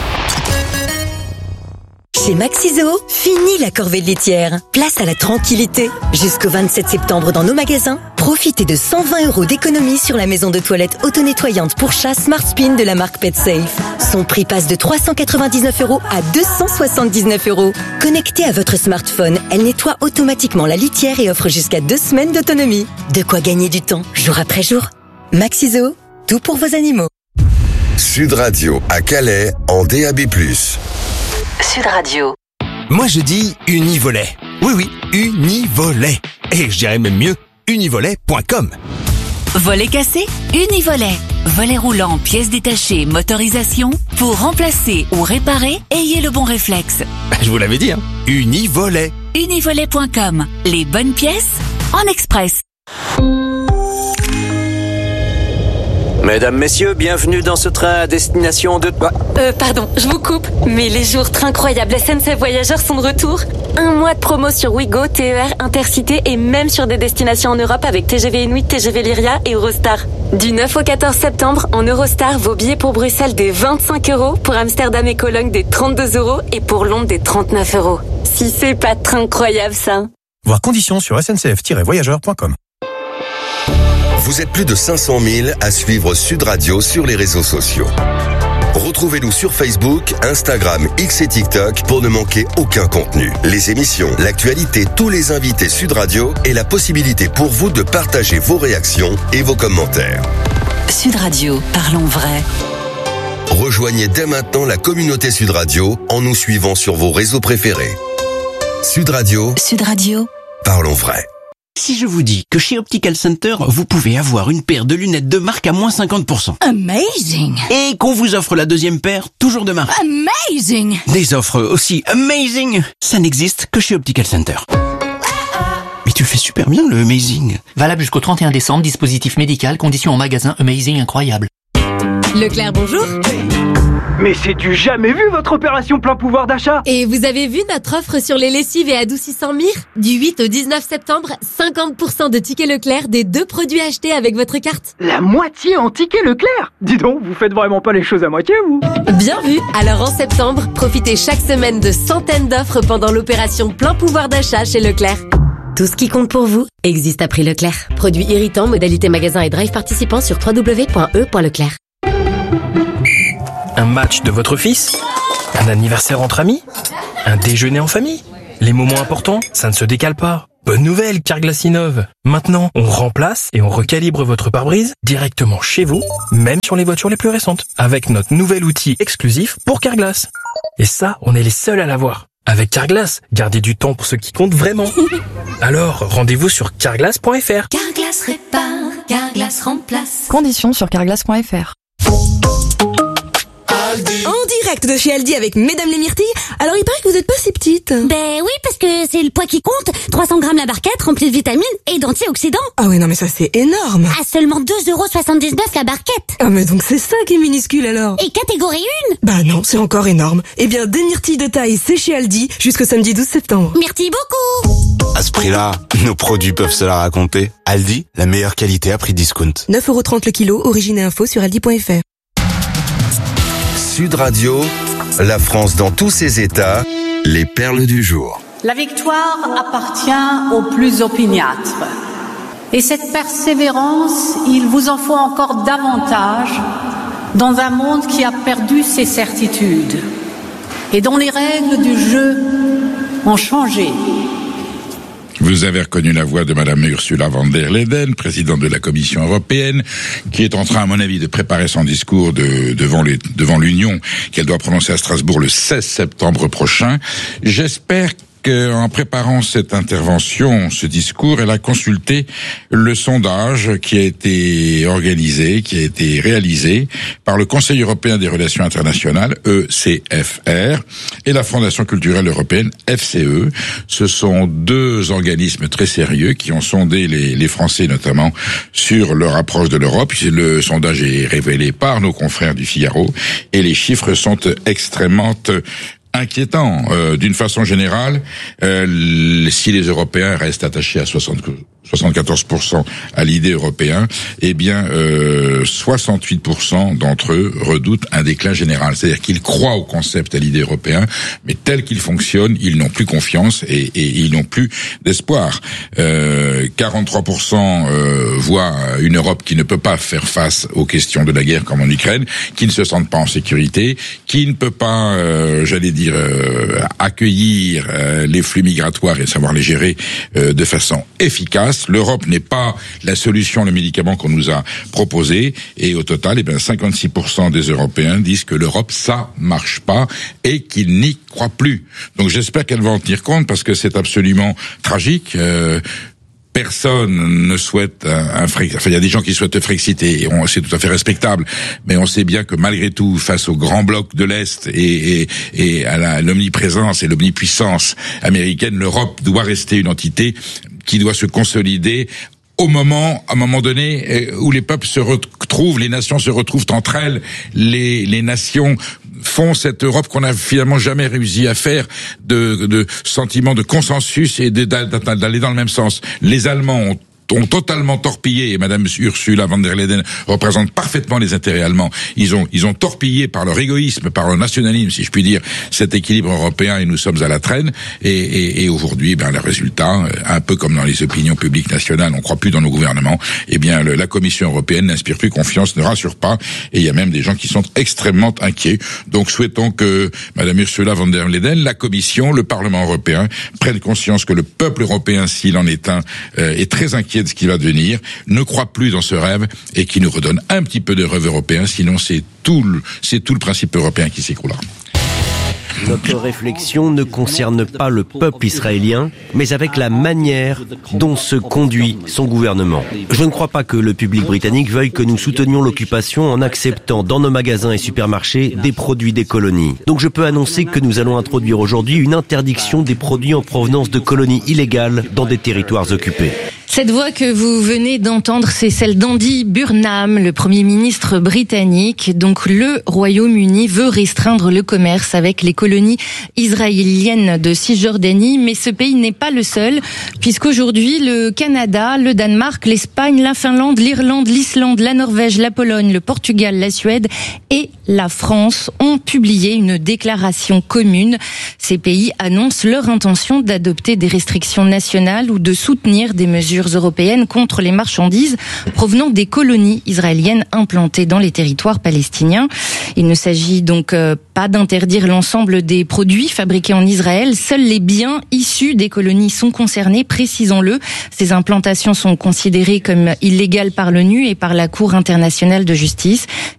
Chez Maxiso, fini la corvée de litière. Place à la tranquillité. Jusqu'au vingt-sept septembre dans nos magasins, profitez de cent vingt euros d'économie sur la maison de toilette auto-nettoyante pour chat Smart Spin de la marque PetSafe. Son prix passe de trois cent quatre-vingt-dix-neuf euros à deux cent soixante-dix-neuf euros. Connectée à votre smartphone, elle nettoie automatiquement la litière et offre jusqu'à deux semaines d'autonomie. De quoi gagner du temps, jour après jour. Maxiso, tout pour vos animaux. Sud Radio à Calais en D A B plus. Sud Radio. Moi je dis Univolet. Oui oui, Univolet. Et je dirais même mieux, univolet point com. Volet cassé, Univolet. Volet roulant, pièces détachées, motorisation. Pour remplacer ou réparer, ayez le bon réflexe. Je vous l'avais dit, hein. Univolet. univolet point com. Les bonnes pièces en express. Mesdames, messieurs, bienvenue dans ce train à destination de... Euh, pardon, je vous coupe, mais les jours incroyables S N C F Voyageurs sont de retour. Un mois de promo sur Ouigo, T E R, Intercité et même sur des destinations en Europe avec T G V Inuit, T G V Lyria et Eurostar. Du neuf au quatorze septembre, en Eurostar, vos billets pour Bruxelles des vingt-cinq euros, pour Amsterdam et Cologne des trente-deux euros et pour Londres des trente-neuf euros. Si c'est pas incroyable ça. Voir conditions sur S N C F tiret voyageurs point com. Vous êtes plus de cinq cent mille à suivre Sud Radio sur les réseaux sociaux. Retrouvez-nous sur Facebook, Instagram, X et TikTok pour ne manquer aucun contenu. Les émissions, l'actualité, tous les invités Sud Radio et la possibilité pour vous de partager vos réactions et vos commentaires. Sud Radio, parlons vrai. Rejoignez dès maintenant la communauté Sud Radio en nous suivant sur vos réseaux préférés. Sud Radio. Sud Radio. Parlons vrai. Si je vous dis que chez Optical Center, vous pouvez avoir une paire de lunettes de marque à moins cinquante pour cent. Amazing! Et qu'on vous offre la deuxième paire, toujours de marque. Amazing! Des offres aussi amazing, ça n'existe que chez Optical Center. Mais tu fais super bien le amazing. Valable jusqu'au trente et un décembre, dispositif médical, conditions en magasin, amazing incroyable. Leclerc, bonjour. Mais c'est du jamais vu votre opération plein pouvoir d'achat. Et vous avez vu notre offre sur les lessives et adoucissants Mire? Du huit au dix-neuf septembre, cinquante pour cent de tickets Leclerc des deux produits achetés avec votre carte. La moitié en tickets Leclerc. Dis donc, vous faites vraiment pas les choses à moitié, vous. Bien vu. Alors en septembre, profitez chaque semaine de centaines d'offres pendant l'opération plein pouvoir d'achat chez Leclerc. Tout ce qui compte pour vous existe à prix Leclerc. Produits irritants, modalité magasin et drive participants sur w w w point e point leclerc. Un match de votre fils? Un anniversaire entre amis? Un déjeuner en famille? Les moments importants, ça ne se décale pas. Bonne nouvelle, Carglass innove. Maintenant, on remplace et on recalibre votre pare-brise directement chez vous, même sur les voitures les plus récentes, avec notre nouvel outil exclusif pour Carglass. Et ça, on est les seuls à l'avoir. Avec Carglass, gardez du temps pour ce qui compte vraiment. Alors, rendez-vous sur carglass point f r. Carglass répare, Carglass remplace. Conditions sur carglass point f r. En direct de chez Aldi avec Mesdames les Myrtilles. Alors il paraît que vous êtes pas si petite. Ben oui, parce que c'est le poids qui compte. trois cents grammes la barquette, remplie de vitamines et d'antioxydants. Ah ouais, non mais ça c'est énorme. À seulement deux euros soixante-dix-neuf la barquette. Ah mais donc c'est ça qui est minuscule alors. Et catégorie un. Bah non, c'est encore énorme. Eh bien, des myrtilles de taille, c'est chez Aldi jusqu'au samedi douze septembre. Merci beaucoup. À ce prix-là, nos produits peuvent se la raconter. Aldi, la meilleure qualité à prix discount. neuf euros trente le kilo, origine et info sur aldi point f r. Sud Radio, la France dans tous ses états, les perles du jour. La victoire appartient aux plus opiniâtres. Et cette persévérance, il vous en faut encore davantage dans un monde qui a perdu ses certitudes et dont les règles du jeu ont changé. Vous avez reconnu la voix de Madame Ursula von der Leyen, présidente de la Commission européenne, qui est en train, à mon avis, de préparer son discours de, devant, les, devant l'Union, qu'elle doit prononcer à Strasbourg le seize septembre prochain. J'espère qu'en préparant cette intervention, ce discours, elle a consulté le sondage qui a été organisé, qui a été réalisé par le Conseil européen des relations internationales, E C F R, et la Fondation culturelle européenne, F C E. Ce sont deux organismes très sérieux qui ont sondé les, les Français, notamment, sur leur approche de l'Europe. Le sondage est révélé par nos confrères du Figaro, et les chiffres sont extrêmement inquiétant. Euh, d'une façon générale, euh, si les Européens restent attachés à soixante, soixante-quatorze pour cent à l'idée européenne, eh bien, euh, soixante-huit pour cent d'entre eux redoutent un déclin général. C'est-à-dire qu'ils croient au concept, à l'idée européenne, mais tel qu'il fonctionne, ils n'ont plus confiance et, et ils n'ont plus d'espoir. Euh, quarante-trois pour cent euh, voient une Europe qui ne peut pas faire face aux questions de la guerre comme en Ukraine, qui ne se sentent pas en sécurité, qui ne peut pas, euh, j'allais dire, Euh, accueillir euh, les flux migratoires et savoir les gérer euh, de façon efficace. L'Europe n'est pas la solution, le médicament qu'on nous a proposé. Et au total, eh bien, cinquante-six pour cent des Européens disent que l'Europe, ça marche pas et qu'ils n'y croient plus. Donc j'espère qu'elle va en tenir compte parce que c'est absolument tragique. Euh, Personne ne souhaite un, un Frexit. Enfin, il y a des gens qui souhaitent le Frexit et on, c'est tout à fait respectable. Mais on sait bien que malgré tout, face au grand bloc de l'Est et, et, et à la, l'omniprésence et l'omnipuissance américaine, l'Europe doit rester une entité qui doit se consolider au moment, à un moment donné, où les peuples se retrouvent, les nations se retrouvent entre elles, les, les nations font cette Europe qu'on n'a finalement jamais réussi à faire, de, de sentiment de consensus et de, d'aller dans le même sens. Les Allemands ont ont totalement torpillé, et Madame Ursula von der Leyen représente parfaitement les intérêts allemands. Ils ont, ils ont torpillé par leur égoïsme, par leur nationalisme, si je puis dire, cet équilibre européen, et nous sommes à la traîne. Et, et, et aujourd'hui, ben, le résultat, un peu comme dans les opinions publiques nationales, on croit plus dans nos gouvernements. Eh bien, le, la Commission européenne n'inspire plus confiance, ne rassure pas, et il y a même des gens qui sont extrêmement inquiets. Donc, souhaitons que Madame Ursula von der Leyen, la Commission, le Parlement européen prennent conscience que le peuple européen, s'il en est un, euh, est très inquiet de ce qui va devenir, ne croit plus dans ce rêve, et qui nous redonne un petit peu de rêve européen, sinon c'est tout le, c'est tout le principe européen qui s'écroulera. Notre réflexion ne concerne pas le peuple israélien, mais avec la manière dont se conduit son gouvernement. Je ne crois pas que le public britannique veuille que nous soutenions l'occupation en acceptant dans nos magasins et supermarchés des produits des colonies. Donc je peux annoncer que nous allons introduire aujourd'hui une interdiction des produits en provenance de colonies illégales dans des territoires occupés. Cette voix que vous venez d'entendre, c'est celle d'Andy Burnham, le Premier ministre britannique. Donc le Royaume-Uni veut restreindre le commerce avec les colonies israéliennes de Cisjordanie, mais ce pays n'est pas le seul, puisqu'aujourd'hui le Canada, le Danemark, l'Espagne, la Finlande, l'Irlande, l'Islande, la Norvège, la Pologne, le Portugal, la Suède et la France ont publié une déclaration commune. Ces pays annoncent leur intention d'adopter des restrictions nationales ou de soutenir des mesures européennes contre les marchandises provenant des colonies israéliennes implantées dans les territoires palestiniens. Il ne s'agit donc euh, pas d'interdire l'ensemble des produits fabriqués en Israël. Seuls les biens issus des colonies sont concernés, précisons-le. Ces implantations sont considérées comme illégales par l'ONU et par la Cour internationale de justice.